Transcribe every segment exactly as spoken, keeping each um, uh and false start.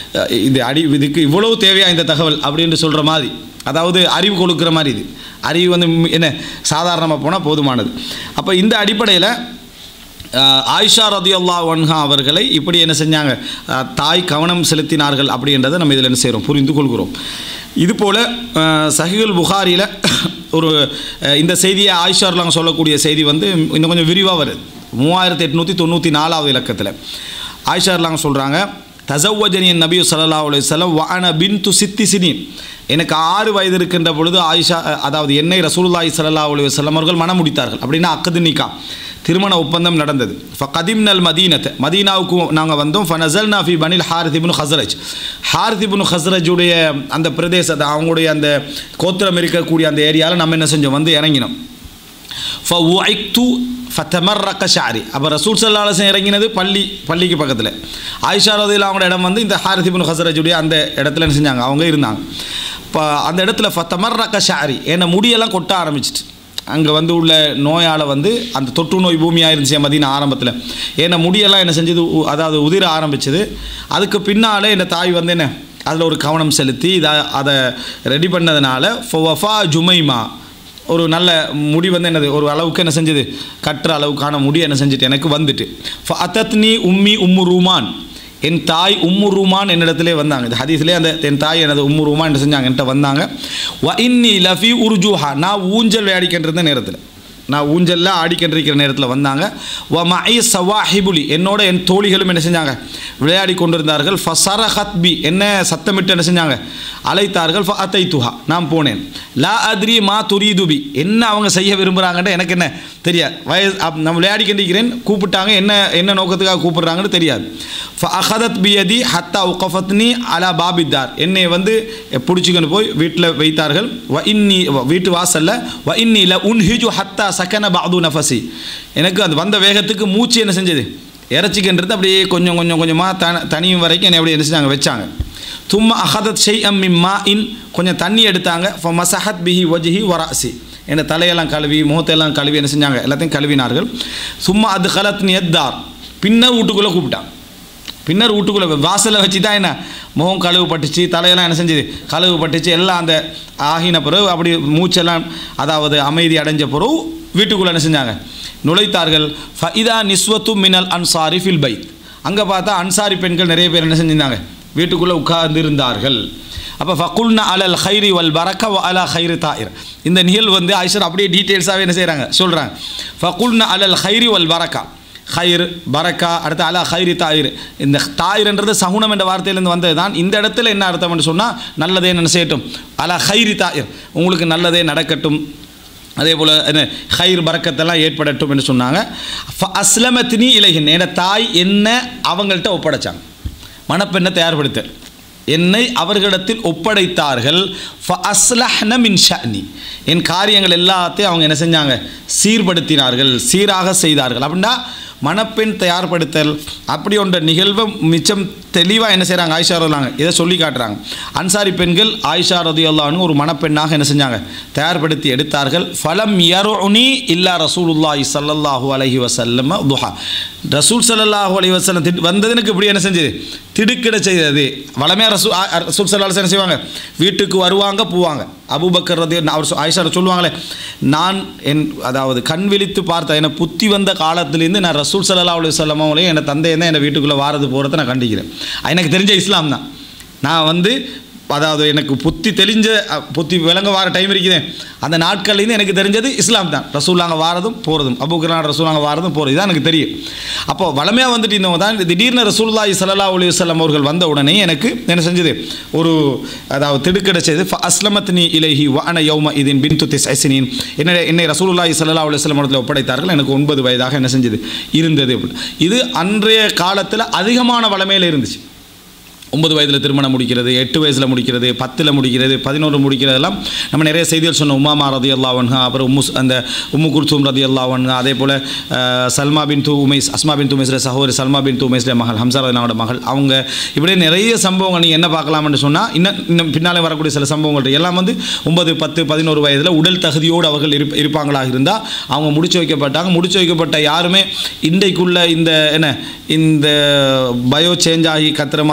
இது அடி இதுக்கு இவ்வளவு தேவையா இந்த தகவல் அப்படின்னு சொல்கிற மாதிரி, அதாவது அறிவு கொடுக்குற மாதிரி. இது அறிவு வந்து என்ன சாதாரணமாக போனால் போதுமானது. அப்போ இந்த அடிப்படையில் ஆயிஷா ரதியல்லாஹு அன்ஹா அவர்களை இப்படி என்ன செஞ்சாங்க, தாய் கவனம் செலுத்தினார்கள் அப்படின்றத நம்ம இதில் என்ன செய்கிறோம், புரிந்து கொள்கிறோம். இதுபோல் சஹீஹுல் புகாரியில் ஒரு இந்த செய்தியை ஆயிஷார்லாம் சொல்லக்கூடிய செய்தி வந்து இன்னும் கொஞ்சம் விரிவாக வருது. மூவாயிரத்தி எட்நூற்றி தொண்ணூற்றி நாலாவது இலக்கத்தில் ஆயிஷார்லாம் சொல்கிறாங்க, தஸவ்வஜனி நபி ஸல்லல்லாஹு அலைஹி வஸல்லம் வ அன பின்து சித்தி சினீன், எனக்கு ஆறு வயது இருக்கின்ற பொழுது ஆயிஷா, அதாவது என்னை ரசூலுல்லாஹி ஸல்லல்லாஹு அலைஹி வஸல்லம் அவர்கள் மனம் முடித்தார்கள். அப்படின்னா அக்து நிக்கா, திருமண ஒப்பந்தம் நடந்தது. ஃபகதிம்னல் மதீனத்தை, மதீனாவுக்கு நாங்கள் வந்தோம். ஃபனஸல்னா ஃபி பனில் ஹாரித் இப்னு ஹஸ்ரஜ், ஹாரித் இப்னு ஹஸ்ரஜுடைய அந்த பிரதேசத்தை, அவங்களுடைய அந்த கோத்திரம் இருக்கக்கூடிய அந்த ஏரியாவில் நம்ம என்ன செஞ்சோம், வந்து இறங்கினோம். ஃபஉஇக்து ஃபதமர்ரக ஷஅரி, அப்போ ரசூல் ஸல்லல்லாஹு அலைஹி வஸல்லம் இறங்கினது பள்ளி பள்ளிக்கு பக்கத்தில். ஆயிஷா ரலியல்லாஹு அவங்களோட இடம் வந்து இந்த ஹாரித் இப்னு ஹஸ்ரஜுடைய அந்த இடத்துல என்ன செஞ்சாங்க, அவங்க இருந்தாங்க. இப்போ அந்த இடத்துல ஃபதமர்ரக ஷஅரி, என்னை முடியெல்லாம் கொட்ட ஆரம்பிச்சிட்டு, அங்கே வந்து உள்ள நோயால் வந்து அந்த தொற்று நோய் பூமியாக இருந்துச்சு மதீனா ஆரம்பத்தில். ஏன்னா முடியெல்லாம் என்ன செஞ்சது, அதாவது உதிர ஆரம்பிச்சது. அதுக்கு பின்னால் என் தாய் வந்து என்ன அதில் ஒரு கவனம் செலுத்தி இதை அதை ரெடி பண்ணதுனால ஃபவஃபா ஜுமைமா, ஒரு நல்ல முடி வந்து என்னது ஒரு அளவுக்கு என்ன செஞ்சது, கட்டுற அளவுக்கான முடி என்ன செஞ்சுட்டு எனக்கு வந்துட்டு. ஃப அத்தத்னி உம்மி உம்மு ரூமான், என் தாய் உம்மு ரூமான் என்னிடத்திலே வந்தாங்க. இந்த ஹதீஸ்லேயே அந்த என் தாய் எனது உம்மு ரூமான் என்ன செஞ்சாங்க, என்கிட்ட வந்தாங்க. வ இன்னி லஃபி உர்ஜூஹா, நான் ஊஞ்சல் விளையாடிக்கின்ற நேரத்தில், நான் ஊஞ்சலில் ஆடிக்கின்றிருக்கிற நேரத்தில் வந்தாங்க. வ மஇ சவாஹிபுலி, என்னோட என் தோழிகளும் என்ன செஞ்சாங்க, விளையாடி கொண்டிருந்தார்கள். ஃபஸரஹத் பி, என்ன சத்தமிட்டு என்ன செஞ்சாங்க, அழைத்தார்கள். ஃப அத்தைத்துஹா, நான் போனேன். லா அத்ரி மா துரீதுபி, என்ன அவங்க செய்ய விரும்புகிறாங்கன்ட்டு எனக்கு என்ன தெரியாது. வயசு நான் விளையாடிக்கின்றிருக்கிறேன், கூப்பிட்டாங்க, என்ன என்ன நோக்கத்துக்காக கூப்பிட்றாங்கன்னு தெரியாது. ஃப அஹதத் பியதி ஹத்தா உகஃபத்னி அலா பாபித்தார், என்னை வந்து பிடிச்சிக்கின்னு போய் வீட்டில் வைத்தார்கள். வ இன்னி, வீட்டு வாசலில், வ இன்னி ல உன்ஹிஜு ஹத்தா சக்கன பாது நஃபசி, எனக்கு அது வந்த வேகத்துக்கு மூச்சு என்ன செஞ்சது, இறச்சிக்கின்றது. அப்படியே கொஞ்சம் கொஞ்சம் கொஞ்சமாக த தனியும் வரைக்கும் என்னை அப்படி என்ன செஞ்சாங்க, வச்சாங்க. தும்மா அஹதத் ஷை அம் மிம்மா இன், கொஞ்சம் தண்ணி எடுத்தாங்க. ஃப மசஹத் பிஹி வஜ்ஹி வராசி, என்னை தலையெல்லாம் கழுவி முகத்தையெல்லாம் கழுவி என்ன செஞ்சாங்க, எல்லாத்தையும் கழுவினார்கள். சும்மா அது கலத் நியத்தார், பின்னர் வீட்டுக்குள்ளே கூப்பிட்டான். பின்னர் வீட்டுக்குள்ளே வாசலில் வச்சு தான் என்ன முகம் கழுவு பட்டுச்சு, தலையெல்லாம் என்ன செஞ்சது, கழுவு பட்டுச்சு, எல்லாம் அந்த ஆகின பிறகு அப்படி மூச்செல்லாம் அதாவது அமைதி அடைஞ்ச பிறகு வீட்டுக்குள்ளே என்ன செஞ்சாங்க, நுழைத்தார்கள். ஃபஇதா நிஸ்வத்து மினல் அன்சாரி ஃபில் பைத், அங்கே பார்த்தா அன்சாரி பெண்கள் நிறைய பேர் என்ன செஞ்சிருந்தாங்க, வீட்டுக்குள்ளே உட்கார்ந்திருந்தார்கள். அப்போ ஃபகுல்னா அலல் ஹைரி வல் பரக்க வ அலா ஹைரி தாயிர், இந்த நிகழ்வு வந்து ஆயிஷா அப்படியே டீட்டெயில்ஸாகவே என்ன செய்கிறாங்க, சொல்கிறாங்க. ஃபகுல்னா அலல் ஹைரி வல் பரக்கா, ஹைர் பரக்கா, அடுத்து அலா ஹைரி தாயிர். இந்த தாயிர்ன்றது சகுனம் என்ற வார்த்தையிலேருந்து வந்தது தான். இந்த இடத்துல என்ன அர்த்தம்னு சொன்னால், நல்லதே என்ன செய்யட்டும், அலா ஹைரி தாயிர், உங்களுக்கு நல்லதே நடக்கட்டும், அதே போல் என்ன ஹைர் பரக்கத்தெல்லாம் ஏற்படட்டும் என்று சொன்னாங்க. ஃப அஸ்லமத்னி இலைஹின், என் தாய் என்ன அவங்கள்ட்ட ஒப்படைச்சாங்க, மணப்பெண்ணை தயார்படுத்த என்னை அவர்களிடத்தில் ஒப்படைத்தார்கள். ஃப அஸ்லஹ்ன மின் ஷஅனி, என் காரியங்கள் எல்லாத்தையும் அவங்க என்ன செஞ்சாங்க, சீர்படுத்தினார்கள், சீராக செய்தார்கள். அப்படின்னா மணப்பெண் தயார்படுத்தல் அப்படி ஒன்ற நிகழ்வை மிச்சம் தெளிவாக என்ன செய்கிறாங்க, ஆயிஷா ரலியல்லாஹு இதை சொல்லி காட்டுறாங்க. அன்சாரி பெண்கள் ஆயிஷா ரலியல்லாஹு ஒரு மணப்பெண்ணாக என்ன செஞ்சாங்க, தயார்படுத்தி எடுத்தார்கள். ஃபலம் யருனி இல்லா ரசூலுல்லாஹி ஸல்லல்லாஹு அலைஹி வஸல்லம் துஹா, ரசூல் ஸல்லல்லாஹு அலைஹி வஸல்லம் திடு வந்ததுக்கு இப்படி என்ன செஞ்சது, திடுக்கிட செய்தது. வளமையாக ரசூல் ரசூல் ஸல்லல்லாஹு அலைஹி வஸல்லம் என்ன செய்வாங்க, வீட்டுக்கு வருவாங்க போவாங்க. அபூபக்கர் ரதி அவர் ஆயிஷா சொல்லுவாங்களே, நான் என் அதாவது கண் விழித்து பார்த்த என்னை புத்தி வந்த காலத்திலேருந்து நான் ரசூல் ஸல்லல்லாஹு அலைஹி வஸல்லம் அவங்களையும் என்னை தந்தையை தான் என்னை வீட்டுக்குள்ளே வாரது போகிறத நான் கண்டிக்கிறேன். எனக்கு தெரிஞ்ச இஸ்லாம் தான். நான் வந்து அதாவது எனக்கு புத்தி தெளிஞ்ச புத்தி விளங்க வார டைம் இருக்குது, அந்த நாட்கள்லேருந்து எனக்கு தெரிஞ்சது இஸ்லாம் தான். ரசூலாங்க வாரதும் போகிறதும், அபூபக்கர் ரசூலாங்க வாரதும் போகிறது தான் எனக்கு தெரியும். அப்போது வளமையாக வந்துட்டு இருந்தவங்க தான். திடீர்னு ரசூலுல்லாஹி ஸல்லல்லாஹு அலைஹி வஸல்லம் அவர்கள் வந்த உடனே எனக்கு என்ன செஞ்சது, ஒரு அதாவது திடுக்கிட செய்து. ஃப அஸ்லமத்னி இலைஹி வ அன யௌம இதின் பின்து திஸ்இ சினீன், என்னை என்னை ரசூலுல்லாஹி ஸல்லல்லாஹு அலைஹி வஸல்லம் இடத்துல ஒப்படைத்தார்கள். எனக்கு ஒன்பது வயதாக என்ன செஞ்சது இருந்தது. இது அன்றைய காலத்தில் அதிகமான வளமையில் இருந்துச்சு. ஒன்பது வயதில் திருமணம் முடிக்கிறது, எட்டு வயசில் முடிக்கிறது, பத்தில் முடிக்கிறது, பதினொன்று முடிக்கிறதெல்லாம் நம்ம நிறைய செய்திகள் சொன்னோம். உமாமா ரதியல்லாஹு அன்ஹா, அப்புறம் உம்மு அந்த உம்மு குல்தூம் ரதியல்லாஹு அன்ஹா, அதே போல் சல்மா பின் தூ உமைஸ், அஸ்மா பின் தூமைஸில் சகோதரி சல்மா பின் தூமைஸில் மகள், ஹம்சா ரதியல்லாஹோட மகள், அவங்க இப்படியே நிறைய சம்பவங்கள் நீங்கள் என்ன பார்க்கலாம்னு சொன்னால், இன்னும் இன்னும் பின்னாலே வரக்கூடிய சில சம்பவங்கள் எல்லாம் வந்து ஒன்பது பத்து பதினோரு வயதில் உடல் தகுதியோடு அவர்கள் இருப்ப இருப்பாங்களாக இருந்தால் அவங்க முடிச்சு வைக்கப்பட்டாங்க. முடிச்சு வைக்கப்பட்ட யாருமே இன்றைக்குள்ள இந்த என்ன இந்த பயோ சேஞ்ச் ஆகி கத்துற மாதிரியான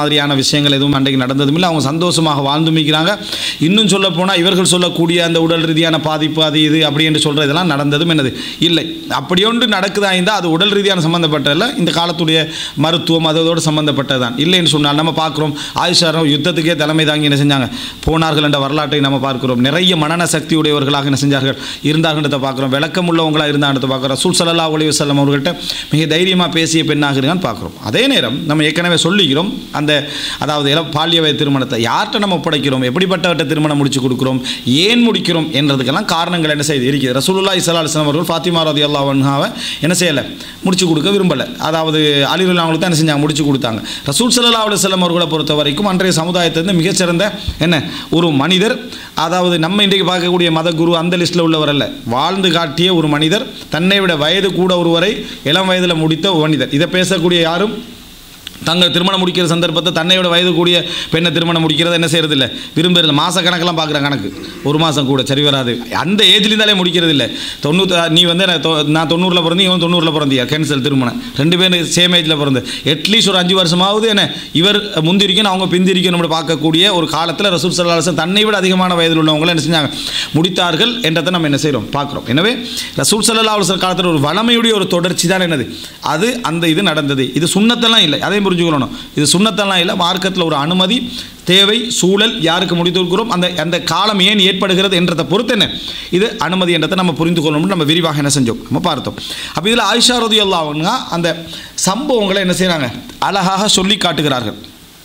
விஷயங்கள் எதுவும் அன்றைக்கு நடந்ததும் இல்லை. அவங்க சந்தோஷமாக வாழ்ந்துமிக்கிறாங்க. இன்னும் சொல்ல போனால் இவர்கள் சொல்லக்கூடிய அந்த உடல் ரீதியான பாதிப்பு அது இது அப்படி என்று சொல்கிற இதெல்லாம் நடந்ததும் என்னது இல்லை. அப்படியொன்று நடக்குதா இருந்தால் அது உடல் ரீதியான சம்மந்தப்பட்டதில்லை, இந்த காலத்துடைய மருத்துவம் அதோடு சம்மந்தப்பட்டது தான். இல்லைன்னு சொன்னால் நம்ம பார்க்குறோம் ஆயிஷா யுத்தத்துக்கே தலைமை தாங்கி என்ன செஞ்சாங்க போனார்கள் என்ற வரலாற்றை நம்ம பார்க்கிறோம். நிறைய மனன சக்தி உடையவர்களாக என்ன செஞ்சார்கள் இருந்தார்கள்ன்றதை பார்க்குறோம். விளக்கம் உள்ளவங்களாக இருந்தாங்கன்றதை பார்க்குறோம். ரசூல் ஸல்லல்லாஹு அலைஹி வஸல்லம் அவர்கள்ட்ட மிக தைரியமாக பேசிய பெண்ணாக இருக்கான்னு பார்க்குறோம். அதே நேரம் நம்ம ஏற்கனவே சொல்லிக்கிறோம் அந்த அதாவது பால்ய வயது திருமணத்தை யார்கிட்ட நம்ம ஒப்படைக்கிறோம், எப்படிப்பட்டவர்கிட்ட திருமணம் முடிச்சு கொடுக்குறோம், ஏன் முடிக்கிறோம் என்றதுக்கெல்லாம் காரணங்கள் என்ன செய்து இருக்குது. ரசூலுல்லாஹி ஸல்லல்லாஹு அலைஹி வஸல்லம் அவர்கள் ஃபாத்திமா ரலியல்லாஹு அன்ஹாவை என்ன செய்யலை முடிச்சு கொடுக்க விரும்பலை. அதாவது அலி ரலியல்லாஹு அவங்களுக்கு தான் என்ன செஞ்சாங்க முடிச்சு கொடுத்தாங்க. ரசூல் ஸல்லல்லாஹு அலைஹி வஸல்லம் அவர்களை பொறுத்த வரைக்கும் அன்றைய சமுதாயத்திலிருந்து மிகச்சிறந்த என்ன ஒரு மனிதர், அதாவது நம்ம இன்றைக்கு பார்க்கக்கூடிய மத குரு அந்த லிஸ்ட்டில் உள்ளவர் அல்ல, வாழ்ந்து காட்டிய ஒரு மனிதர், தன்னை விட வயது கூட ஒருவரை இளம் வயதில் முடித்த ஒரு மனிதர். இதை பேசக்கூடிய யாரும் தங்கள் திருமணம் முடிக்கிற சந்தர்ப்பத்தை தன்னையோட வயது கூடிய பெண்ணை திருமணம் முடிக்கிறத என்ன செய்கிறது இல்லை, விரும்புறது. மாத கணக்கெல்லாம் பார்க்குற கணக்கு ஒரு மாதம் கூட சரி வராது. அந்த ஏஜ்லேருந்தாலே முடிக்கிறது இல்லை. தொண்ணூற்றி நீ வந்து நான் தொண்ணூறில் பிறந்து இவன் தொண்ணூறில் பிறந்தியா கேன்சல் திருமணம், ரெண்டு பேரும் சேம் ஏஜில் பிறந்து அட்லீஸ்ட் ஒரு அஞ்சு வருஷமாவது என்ன இவர் முந்திரிக்கணும் அவங்க பிந்திரிக்கணும் பார்க்கக்கூடிய ஒரு காலத்தில் ரசூல் ஸல்லல்லாஹு அலைஹி வஸல்லம் தன்னை விட அதிகமான வயதில் உள்ளவங்களை என்ன செஞ்சாங்க முடித்தார்கள் என்றதை நம்ம என்ன செய்கிறோம் பார்க்குறோம். எனவே ரசூல் ஸல்லல்லாஹு அலைஹி வஸல்லம் காலத்தில் ஒரு வளமையுடைய ஒரு தொடர்ச்சி தான் என்னது அது அந்த இது நடந்தது. இது சுன்னத்தெல்லாம் இல்லை, அதே புரிஞ்சுக்கணும். இது சுன்னத்தெல்லாம் இல்லை, மார்க்கத்தில் ஒரு அனுமதி தேவை, சூழல் யாருக்கு முடித்திருக்கிறோம் அந்த அந்த காலம் ஏன் ஏற்படுகிறது என்றதை பொறுத்து என்ன இது அனுமதி என்றதை நம்ம புரிந்து கொள்ளணும்னு நம்ம விரிவாக என்ன செஞ்சோம் நம்ம பார்த்தோம். அப்போ இதில் ஆயிஷா ரலியல்லாஹு அன்ஹா அந்த சம்பவங்களை என்ன செய்கிறாங்க அழகாக சொல்லி காட்டுகிறார்கள்.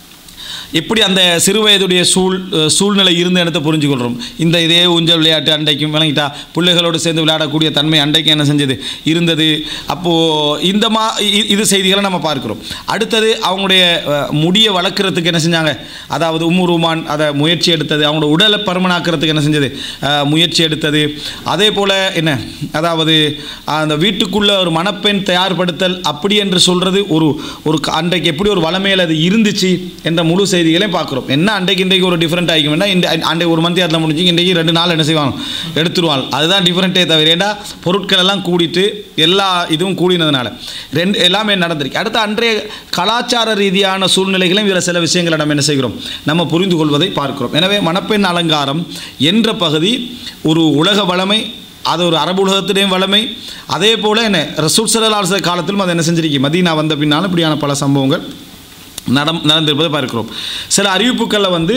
எப்படி அந்த சிறுவயதுடைய சூழ் சூழ்நிலை இருந்த இடத்தை புரிஞ்சுக்கொள்கிறோம். இந்த இதே ஊஞ்சல் விளையாட்டு அண்டைக்கும் விளங்கிட்டா பிள்ளைகளோடு சேர்ந்து விளையாடக்கூடிய தன்மை அண்டைக்கு என்ன செஞ்சது இருந்தது. அப்போது இந்த மா இது செய்திகளை நம்ம பார்க்குறோம். அடுத்தது அவங்களுடைய முடியை வளர்க்குறதுக்கு என்ன செஞ்சாங்க, அதாவது உம்மு ரூமான் அதை முயற்சி எடுத்தது, அவங்களோட உடலை பருமனாக்கிறதுக்கு என்ன செஞ்சது முயற்சி எடுத்தது. அதே போல் என்ன அதாவது அந்த வீட்டுக்குள்ளே ஒரு மணப்பெண் தயார்படுத்தல் அப்படி என்று சொல்கிறது ஒரு ஒரு அன்றைக்கு எப்படி ஒரு வளமையில் அது இருந்துச்சு என்ற முழு செய்திகளையும் பார்க்குறோம். என்ன அன்றைக்கு இன்றைக்கு ஒரு டிஃப்ரெண்ட் ஆகிக்கும்னா இந்த அன்றைக்கு ஒரு மந்தி அதில் முடிஞ்சு இன்றைக்கு ரெண்டு நாள் என்ன செய்வாங்க எடுத்துருவாங்க. அதுதான் டிஃப்ரெண்ட்டே தவிர ஏன்னா பொருட்கள் எல்லாம் கூடிட்டு எல்லா இதுவும் கூடினதுனால ரெண்டு எல்லாமே நடந்திருக்கு. அடுத்து அன்றைய கலாச்சார ரீதியான சூழ்நிலைகளையும் இதில் சில விஷயங்களை நம்ம என்ன செய்கிறோம் நம்ம புரிந்து கொள்வதை பார்க்கிறோம். எனவே மணப்பெண் அலங்காரம் என்ற பகுதி ஒரு உலக வளமை, அது ஒரு அரபு உலகத்திலேயும் வளமை. அதே போல் என்ன ரசூல் ஸல்லல்லாஹு அலைஹி வஸல்லம் காலத்திலும் அதை என்ன செஞ்சிருக்கு மதீனா வந்த பின்னாலும் இப்படியான பல சம்பவங்கள் நடம் நடந்திருப்பதை பார்க்கிறோம். சில அறிவிப்புகளில் வந்து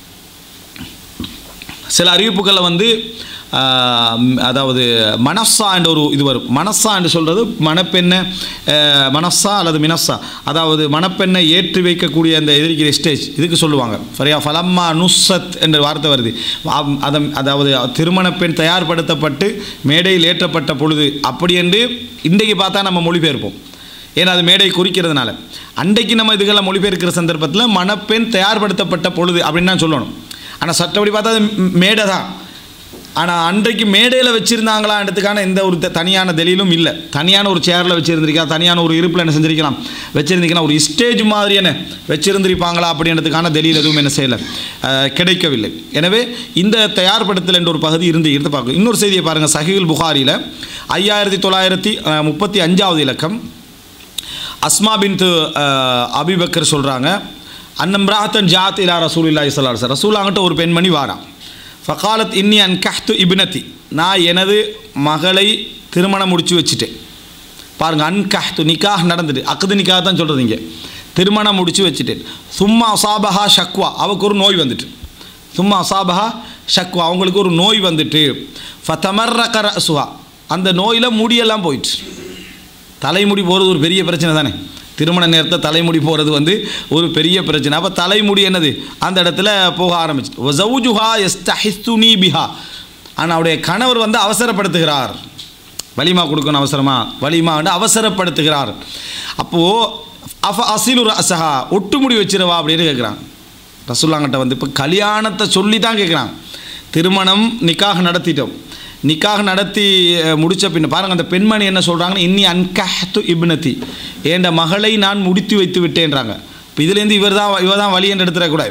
சில அறிவிப்புகளில் வந்து அதாவது மனஸ்ஸா என்ற ஒரு இது வரும். மனஸ்ஸா என்று சொல்கிறது மணப்பெண்ணை மனஸ்ஸா அல்லது மினஸ்ஸா, அதாவது மணப்பெண்ணை ஏற்றி வைக்கக்கூடிய அந்த எதிர்க்கிற ஸ்டேஜ் இதுக்கு சொல்லுவாங்க. சரியா ஃபலம்மா நுஸ்ஸத் என்ற வார்த்தை வருது. அதை அதாவது திருமண பெண் தயார்படுத்தப்பட்டு மேடையில் ஏற்றப்பட்ட பொழுது அப்படி என்று இன்றைக்கு பார்த்தா நம்ம மொழிபெயர்ப்போம். ஏன்னா அது மேடை குறிக்கிறதுனால. அன்றைக்கு நம்ம இதுக்கெல்லாம் மொழிபெயர்க்கிற சந்தர்ப்பத்தில் மணப்பெண் தயார்படுத்தப்பட்ட பொழுது அப்படின்னு தான் சொல்லணும். ஆனால் சட்டப்படி பார்த்தா அது மேடை தான். ஆனால் அன்றைக்கு மேடையில் வச்சுருந்தாங்களான்றதுக்கான எந்த ஒரு தனியான தெளிலும் இல்லை. தனியான ஒரு சேரில் வச்சுருந்துருக்கா, தனியான ஒரு இருப்பில் என்ன செஞ்சுருக்கலாம் வச்சுருந்தீங்கன்னா ஒரு ஸ்டேஜ் மாதிரி என்ன வச்சுருந்துருப்பாங்களா அப்படின்றதுக்கான தெளில் எதுவும் என்ன செய்யலை கிடைக்கவில்லை. எனவே இந்த தயார்படுத்தல் என்ற ஒரு பகுதி இருந்து இருந்து பார்க்கணும். இன்னொரு செய்தியை பாருங்கள், சஹீஹுல் புகாரியில் ஐயாயிரத்தி தொள்ளாயிரத்தி முப்பத்தி அஞ்சாவது இலக்கம் அஸ்மா பின்த் அபிபக்கர் சொல்கிறாங்க, அன்னம்ராத்தன் ஜாத் இலா ரசூலுல்லாஹி ஸல்லல்லாஹு அலைஹி வஸல்லம், ரசூலாங்கிட்ட ஒரு பெண்மணி வாரா. ஃபகாலத் இன்னி அன்கஹ்து இப்னதி, நான் எனது மகளை திருமணம் முடிச்சு வச்சுட்டேன். பாருங்கள், அன்கஹ்து நிக்காஹ் நடந்துட்டு, அக்குது நிக்காஹ் தான் சொல்கிறது இங்கே, திருமணம் முடிச்சு வச்சுட்டேன். சும்மா அசாபஹா ஷக்வா, அவருக்கு ஒரு நோய் வந்துட்டு. சும்மா அசாபஹா ஷக்வா, அவங்களுக்கு ஒரு நோய் வந்துட்டு. ஃபதமர்ரக ரஸுஹா, அந்த நோயில் முடியெல்லாம் போயிட்டு. தலைமுடி போகிறது ஒரு பெரிய பிரச்சனை தானே, திருமண நேரத்தை தலைமுடி போகிறது வந்து ஒரு பெரிய பிரச்சனை. அப்போ தலைமுடி என்னது அந்த இடத்துல போக ஆரம்பிச்சு. வஸௌஜுஹா யஸ்தஹிஸ்துனி பிஹா, ஆனால் அவருடைய கணவர் வந்து அவசரப்படுத்துகிறார். வலிமா கொடுக்கணும் அவசரமா, வலிமா வந்து அவசரப்படுத்துகிறார். அப்போது அஃப அசிலு ரஸஹா, ஒட்டு முடி வச்சிருவா அப்படின்னு கேட்குறாங்க ரசூலுல்லாஹ்கிட்ட. வந்து இப்போ கல்யாணத்தை சொல்லி தான் கேட்குறாங்க. திருமணம் நிக்காக நடத்திட்டோம், நிக்காக நடத்தி முடித்த பின்ன பாருங்கள் அந்த பெண்மணி என்ன சொல்கிறாங்கன்னா, இன்னி அன்கஹ்து இப்னதி, என்ற மகளை நான் முடித்து வைத்து விட்டேன்றாங்க. இப்போ இதுலேருந்து இவர் தான் இவர் தான் வழி என்று எடுத்துடக்கூடாது.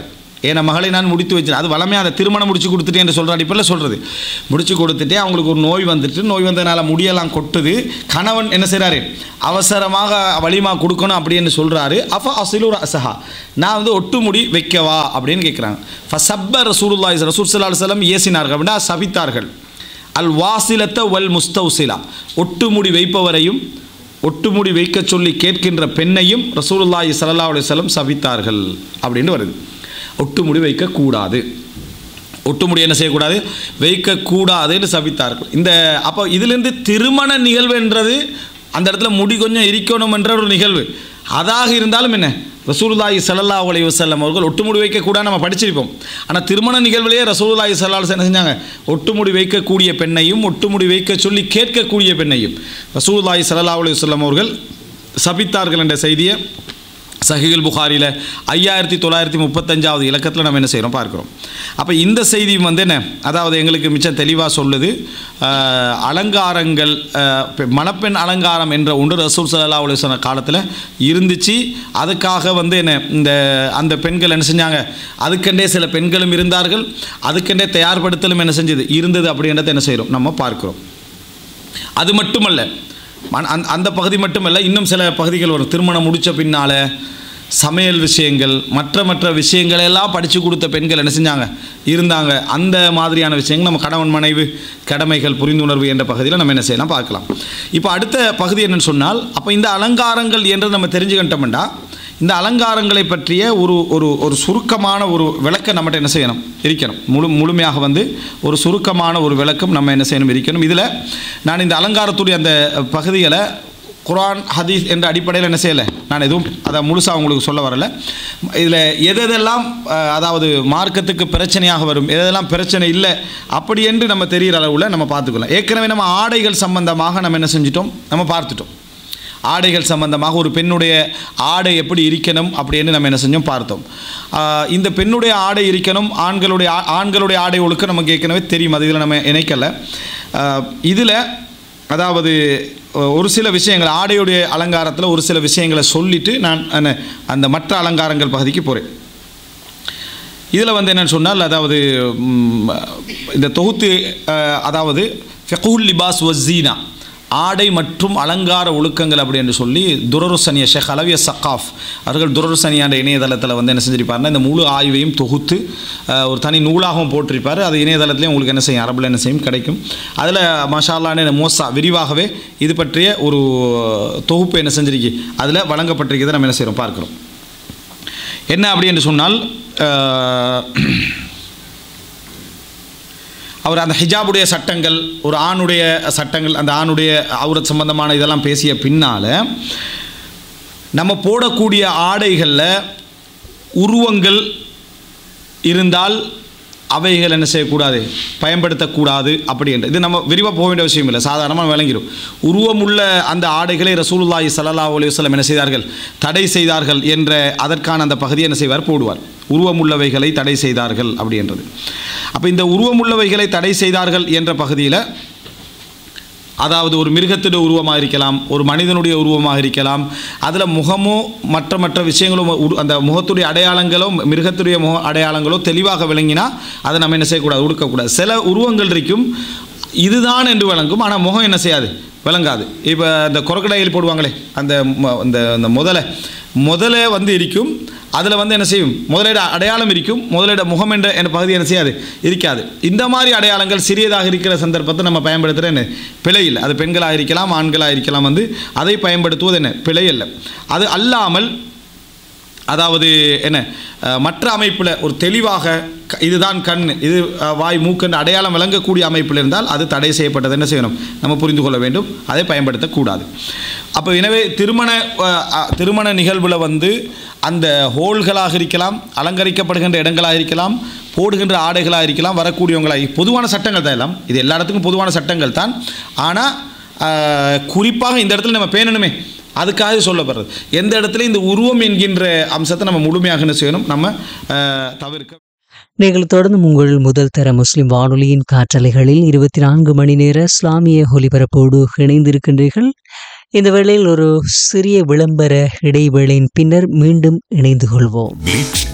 என் மகளை நான் முடித்து வச்சேன், அது வளமையாக அதை திருமணம் முடிச்சு கொடுத்துட்டேன் என்று சொல்கிற அடிப்படையில் சொல்கிறது. முடிச்சு கொடுத்துட்டே அவங்களுக்கு ஒரு நோய் வந்துட்டு, நோய் வந்ததுனால முடியெல்லாம் கொட்டுது. கணவன் என்ன செய்கிறாரு, அவசரமாக வலிமா கொடுக்கணும் அப்படின்னு சொல்கிறாரு. அஃப அசிலூர் அசஹா, நான் வந்து ஒட்டு முடி வைக்கவா அப்படின்னு கேட்குறாங்க. ஃபசப்ப ரசூலுல்லாஹி ரசூல் ஸல்லல்லாஹு அலைஹி வஸல்லம் ஏசினார்கள் அப்படின்னா சபித்தார்கள். அல் வாசிலத்த வல் முஸ்தௌசிலா, ஒட்டுமுடி வைப்பவரையும் ஒட்டுமுடி வைக்க சொல்லி கேட்கின்ற பெண்ணையும் ரசூலுல்லாஹி ஸல்லல்லாஹு அலைஹி வஸல்லம் சபித்தார்கள் அப்படின்னு வருது. ஒட்டுமுடி வைக்கக்கூடாது, ஒட்டுமுடி என்ன செய்யக்கூடாது, வைக்கக்கூடாதுன்னு சபித்தார்கள். இந்த அப்போ இதிலிருந்து திருமண நிகழ்வு என்றது அந்த இடத்துல முடி கொஞ்சம் இருக்கணும் என்ற ஒரு நிகழ்வு. அதாக இருந்தாலும் என்ன, ரசூலுல்லாஹி ஸல்லல்லாஹு அலைஹி வஸல்லம் அவர்கள் ஒட்டுமுடி வைக்கக்கூடாது நம்ம படிச்சிருப்போம். ஆனால் திருமண நிகழ்விலேயே ரசூலுல்லாஹி ஸல்லல்லாஹு அலைஹி வஸல்லம் என்ன செஞ்சாங்க, ஒட்டுமுடி வைக்கக்கூடிய பெண்ணையும் ஒட்டுமுடி வைக்க சொல்லி கேட்கக்கூடிய பெண்ணையும் ரசூலுல்லாஹி ஸல்லல்லாஹு அலைஹி வஸல்லம் அவர்கள் சபித்தார்கள் என்ற செய்தியை சஹீஹுல் புகாரியில் ஐயாயிரத்தி தொள்ளாயிரத்தி முப்பத்தஞ்சாவது இலக்கத்தில் நம்ம என்ன செய்கிறோம் பார்க்குறோம். அப்போ இந்த செய்தியும் வந்து என்ன, அதாவது எங்களுக்கு மிச்சம் தெளிவாக சொல்லுது, அலங்காரங்கள் மணப்பெண் அலங்காரம் என்ற ஒன்று ரசூல் ஸல்லல்லாஹு அலைஹி வஸல்லம் காலத்தில் இருந்துச்சு. அதுக்காக வந்து என்ன இந்த அந்த பெண்கள் என்ன செஞ்சாங்க, அதுக்கெண்டே சில பெண்களும் இருந்தார்கள், அதுக்கெண்டே தயார்படுத்தலும் என்ன செஞ்சது இருந்தது அப்படின்றத என்ன செய்கிறோம் நம்ம பார்க்குறோம். அது மட்டுமல்ல, அந்த அந்த பகுதி மட்டுமல்ல, இன்னும் சில பகுதிகள் வரும். திருமணம் முடித்த பின்னால் சமையல் விஷயங்கள் மற்ற மற்ற விஷயங்களெல்லாம் படித்து கொடுத்த பெண்கள் என்ன செஞ்சாங்க இருந்தாங்க. அந்த மாதிரியான விஷயங்கள் நம்ம கணவன் மனைவி கடமைகள் புரிந்துணர்வு என்ற பகுதியில் நம்ம என்ன செய்யலாம் பார்க்கலாம். இப்போ அடுத்த பகுதி என்னென்னு சொன்னால், அப்போ இந்த அலங்காரங்கள் என்று நம்ம தெரிஞ்சுக்கிட்டோம்னா இந்த அலங்காரங்களை பற்றிய ஒரு ஒரு ஒரு சுருக்கமான ஒரு விளக்கம் நம்மகிட்ட என்ன செய்யணும் இருக்கணும். முழு முழுமையாக வந்து ஒரு சுருக்கமான ஒரு விளக்கம் நம்ம என்ன செய்யணும் இருக்கணும். இதில் நான் இந்த அலங்காரத்துடைய அந்த பகுதிகளை குர்ஆன் ஹதீஸ் என்ற அடிப்படையில் என்ன செய்யலை, நான் எதுவும் அதை முழுசாக உங்களுக்கு சொல்ல வரலை. இதில் எதெல்லாம் அதாவது மார்க்கத்துக்கு பிரச்சனையாக வரும், எதெல்லாம் பிரச்சனை இல்லை அப்படி என்று நம்ம தெரிகிற அளவில் நம்ம பார்த்துக்கலாம். ஏற்கனவே நம்ம ஆடைகள் சம்பந்தமாக நம்ம என்ன செஞ்சிட்டோம், நம்ம பார்த்துட்டோம். ஆடைகள் சம்பந்தமாக ஒரு பெண்ணுடைய ஆடை எப்படி இருக்கணும் அப்படின்னு நம்ம என்ன செஞ்சோம் பார்த்தோம். இந்த பெண்ணுடைய ஆடை இருக்கணும், ஆண்களுடைய ஆண்களுடைய ஆடை ஒழுக்க நமக்கு ஏற்கனவே தெரியும், அது இதில் நம்ம இணைக்கலை. இதில் அதாவது ஒரு சில விஷயங்கள் ஆடையுடைய அலங்காரத்தில் ஒரு சில விஷயங்களை சொல்லிவிட்டு நான் அந்த மற்ற அலங்காரங்கள் பகுதிக்கு போகிறேன். இதில் வந்து என்னென்னு சொன்னால், அதாவது இந்த தொகுத்து அதாவது ஃபிக்ஹுல் லிபாஸ் வஸ்ஸீனா, ஆடை மற்றும் அலங்கார ஒழுக்கங்கள் அப்படி என்று சொல்லி துரருசனியா ஷேக் அலவிய சக்காஃப் அவர்கள் துரருசனியான்ற இணையதளத்தில் வந்து என்ன செஞ்சிருப்பாருன்னா இந்த முழு ஆய்வையும் தொகுத்து ஒரு தனி நூலாகவும் போட்டிருப்பார். அது இணையதளத்துலேயும் உங்களுக்கு என்ன செய்யும், அரபில் என்ன செய்யும் கிடைக்கும். அதில் மாஷா அல்லாஹ்னு மோசா விரிவாகவே இது பற்றிய ஒரு தொகுப்பு என்ன செஞ்சிருக்கு அதில் வழங்கப்பட்டிருக்கிறத நம்ம என்ன செய்கிறோம் பார்க்குறோம். என்ன அப்படி என்று சொன்னால், அவர் அந்த ஹிஜாபுடைய சட்டங்கள், ஒரு ஆணுடைய சட்டங்கள், அந்த ஆணுடைய அவுரத் சம்பந்தமான இதெல்லாம் பேசிய பின்னால் நம்ம போடக்கூடிய ஆடைகளில் உருவங்கள் இருந்தால் அவைகள் என்ன செய்யக்கூடாது, பயன்படுத்தக்கூடாது அப்படின்ற இது நம்ம விரிவாக போக வேண்டிய விஷயம் இல்லை, சாதாரணமாக விளங்கிடும். உருவமுள்ள அந்த ஆடைகளை ரசூலுல்லாஹி ஸல்லல்லாஹு அலைஹி வஸல்லம் என்ன செய்தார்கள், தடை செய்தார்கள் என்ற அதற்கான அந்த பகுதியை என்ன செய்வார் போடுவார். உருவமுள்ளவைகளை தடை செய்தார்கள் அப்படின்றது. அப்போ இந்த உருவமுள்ளவைகளை தடை செய்தார்கள் என்ற பகுதியில் அதாவது ஒரு மிருகத்துடைய உருவமாக இருக்கலாம், ஒரு மனிதனுடைய உருவமாக இருக்கலாம், அதில் முகமோ மற்ற மற்ற விஷயங்களும் அந்த முகத்துடைய அடையாளங்களோ மிருகத்துடைய முக அடையாளங்களோ தெளிவாக விளங்கினா அதை நம்ம என்ன செய்யக்கூடாது, உடுக்கக்கூடாது. சில உருவங்கள் இருக்கும் இதுதான் என்று விளங்கும், ஆனால் முகம் என்ன செய்யாது, விளங்காது. இப்போ இந்த கொரக்கடையில் போடுவாங்களே அந்த அந்த முதலை முதலே வந்து இருக்கும், அதில் வந்து என்ன செய்யும், முதலிட அடையாளம் இருக்கும், முதலிட முகம் என்ற என்ற பகுதி என்ன செய்யாது, இருக்காது. இந்த மாதிரி அடையாளங்கள் சிறியதாக இருக்கிற சந்தர்ப்பத்தை நம்ம பயன்படுத்துகிற என்ன பிழை இல்லை. அது பெண்களாக இருக்கலாம் ஆண்களாக இருக்கலாம், வந்து அதை பயன்படுத்துவது என்ன பிழை இல்லை. அது அல்லாமல் அதாவது என்ன மற்ற அமைப்பில் ஒரு தெளிவாக இதுதான் கண், இது வாய் மூக்கென்று அடையாளம் விளங்கக்கூடிய அமைப்பில் இருந்தால் அது தடை செய்யப்பட்டது என்ன செய்யணும், நம்ம புரிந்து கொள்ள வேண்டும், அதை பயன்படுத்தக்கூடாது. அப்போ எனவே திருமண திருமண நிகழ்வில் வந்து அந்த ஹோல்களாக இருக்கலாம், அலங்கரிக்கப்படுகின்ற இடங்களாக இருக்கலாம், போடுகின்ற ஆடைகளாக இருக்கலாம், வரக்கூடியவங்களாக பொதுவான சட்டங்கள் தான் எல்லாம், இது எல்லா இடத்துக்கும் பொதுவான சட்டங்கள் தான். ஆனால் குறிப்பாக இந்த இடத்துல நம்ம பேணணுமே, அதுக்காக சொல்லப்படுறது. எந்த இடத்துல இந்த உருவம் என்கின்ற அம்சத்தை நம்ம முழுமையாக என்ன செய்யணும், நம்ம தவிர்க்க. நீங்கள் தொடர்ந்து உங்கள் முதல் தர முஸ்லிம் வானொலியின் காற்றலைகளில் இருபத்தி நான்கு மணி நேர இஸ்லாமிய ஒலிபரப்போடு இணைந்திருக்கின்றீர்கள். இந்த வேளையில் ஒரு சிறிய விளம்பர இடைவேளையின் பின்னர் மீண்டும் இணைந்து கொள்வோம்.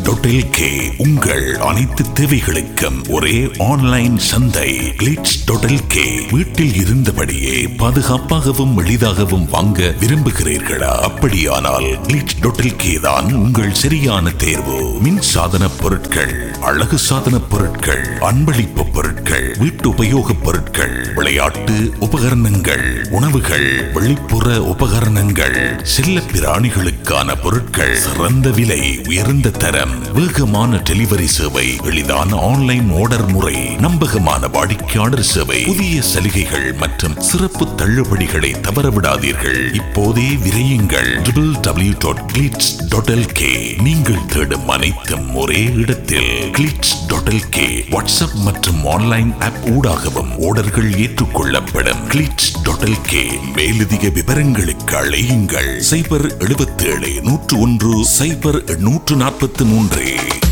Dot LK. உங்கள் அனைத்து தேவைகளுக்கும் ஒரே ஆன்லைன் சந்தை கிளிட்ஸ் டாட் எல்கே. வீட்டில் இருந்தபடியே பாதுகாப்பாகவும் எளிதாகவும் வாங்க விரும்புகிறீர்களா? அப்படியானால் கிளிட்ஸ் டாட் எல்கே தான் உங்கள் சரியான தேர்வு. மின் சாதன பொருட்கள், அழகு சாதன பொருட்கள், அன்பளிப்பு பொருட்கள், வீட்டு உபயோக பொருட்கள், விளையாட்டு உபகரணங்கள், உணவுகள், வெளிப்புற உபகரணங்கள், செல்ல பிராணிகளுக்கான பொருட்கள், சிறந்த விலை, உயர்ந்த தரம், வேகமான டெலிவரி சேவை, எளிதான ஆன்லைன் ஆர்டர் முறை, நம்பகமான வாடிக்கையாளர் சேவை, புதிய சலுகைகள் மற்றும் சிறப்பு தள்ளுபடிகளை தவறவிடாதீர்கள். இப்போதே விரையுங்கள் W W W dot glitz dot LK. நீங்கள் தேடும் அனைத்தும் ஒரே இடத்தில் கிளிட்ஸ் டாட் எல்கே. வாட்ஸ்அப் மற்றும் ஆன்லைன் ஆப் ஊடாகவும் ஆர்டர்கள் ஏற்றுக்கொள்ளப்படும். Glitz dot LK. மேலதிக விவரங்களுக்கு அழையுங்கள் சைபர் எழுபத்தி ஏழு நூற்று ஒன்று சைபர் நூற்று நாற்பத்தி மூன்று.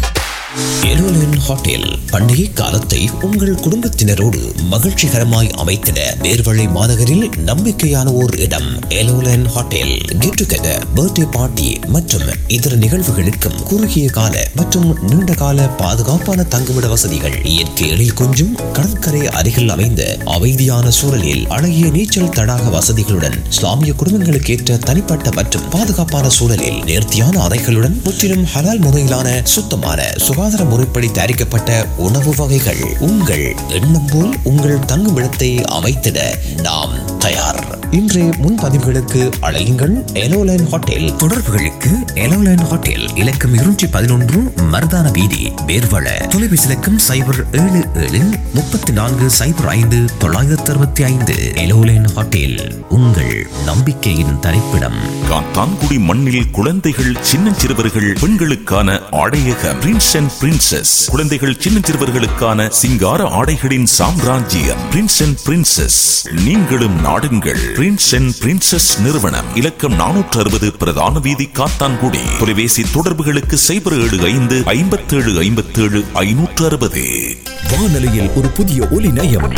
எலோலன் ஹோட்டல் பண்டிகை காலத்தை உங்கள் குடும்பத்தினரோடு மகிழ்ச்சிகரமாய் அமைத்திட நேர்வழி மாநகரில் நம்பிக்கையான ஓர் இடம் எலோலன் hotel. Get together, birthday party மற்றும் இதர நிகழ்வுகளுக்கும் குறுகிய கால மற்றும் நீண்ட கால பாதுகாப்பான தங்குமிட வசதிகள், இயற்கை எழில் கொஞ்சும் கடற்கரை அருகில் அமைந்த அமைதியான சூழலில் அழகிய நீச்சல் தடாக வசதிகளுடன், இஸ்லாமிய குடும்பங்களுக்கு ஏற்ற தனிப்பட்ட மற்றும் பாதுகாப்பான சூழலில் நேர்த்தியான அறைகளுடன், முற்றிலும் ஹலால் முறையிலான சுத்தமான சுகாதார முறைப்படி தயாரிக்கப்பட்ட உணவு வகைகள். உங்கள் எண்ணம் போல் உங்கள் தங்குமிடத்தை அமைத்திட நாம் தயார். இன்றைய முன்பதிவுகளுக்கு அழையுங்கள் எலோலைன் ஹோட்டல். தொடர்புகளுக்கு எலோலைன் ஹோட்டல் இலக்கம் இருநூற்றி பதினொன்று மருதான வீதி, பேர்வள. தொலைபேசி இலக்கம் சைபர் ஏழு ஏழு முப்பத்தி நான்கு சைபர் ஐந்து தொள்ளாயிரத்தி அறுபத்தி ஐந்து. எலோலைன் ஹோட்டல், உங்கள் நம்பிக்கையின் தரிப்பிடம். காத்தான்குடி மண்ணில் குழந்தைகள், சின்னஞ்சிறுவர்கள், பெண்களுக்கான ஆடையக பிரின்ஸ் அண்ட் பிரின்சஸ். குழந்தைகள், சின்னஞ்சிறுவர்களுக்கான சிங்கார ஆடைகளின் சாம்ராஜ்யம் பிரின்ஸ் அண்ட் பிரின்சஸ். நீங்களும் நாடுங்கள் பிரின்ஸ் அண்ட் பிரின்சஸ் நிறுவனம். இலக்கம் நானூற்று அறுபது பிரதான வீதி, காத்தான்குடி. தொலைபேசி தொடர்புகளுக்கு சைபர் ஏழு ஐந்து ஐம்பத்தி ஏழு ஐம்பத்தி ஏழு ஐநூற்று அறுபது. வானொலியில் ஒரு புதிய ஒலி நயம்,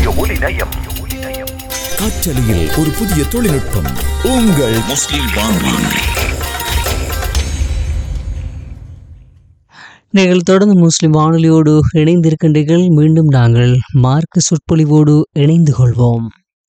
காற்றலையில் ஒரு புதிய தொழில்நுட்பம். உங்கள் முஸ்லிம் வானொலி. நீங்கள் தொடர்ந்து முஸ்லிம் வானொலியோடு இணைந்திருக்கின்றீர்கள். மீண்டும் நாங்கள் மார்க்க சொற்பொழிவோடு இணைந்து கொள்வோம்.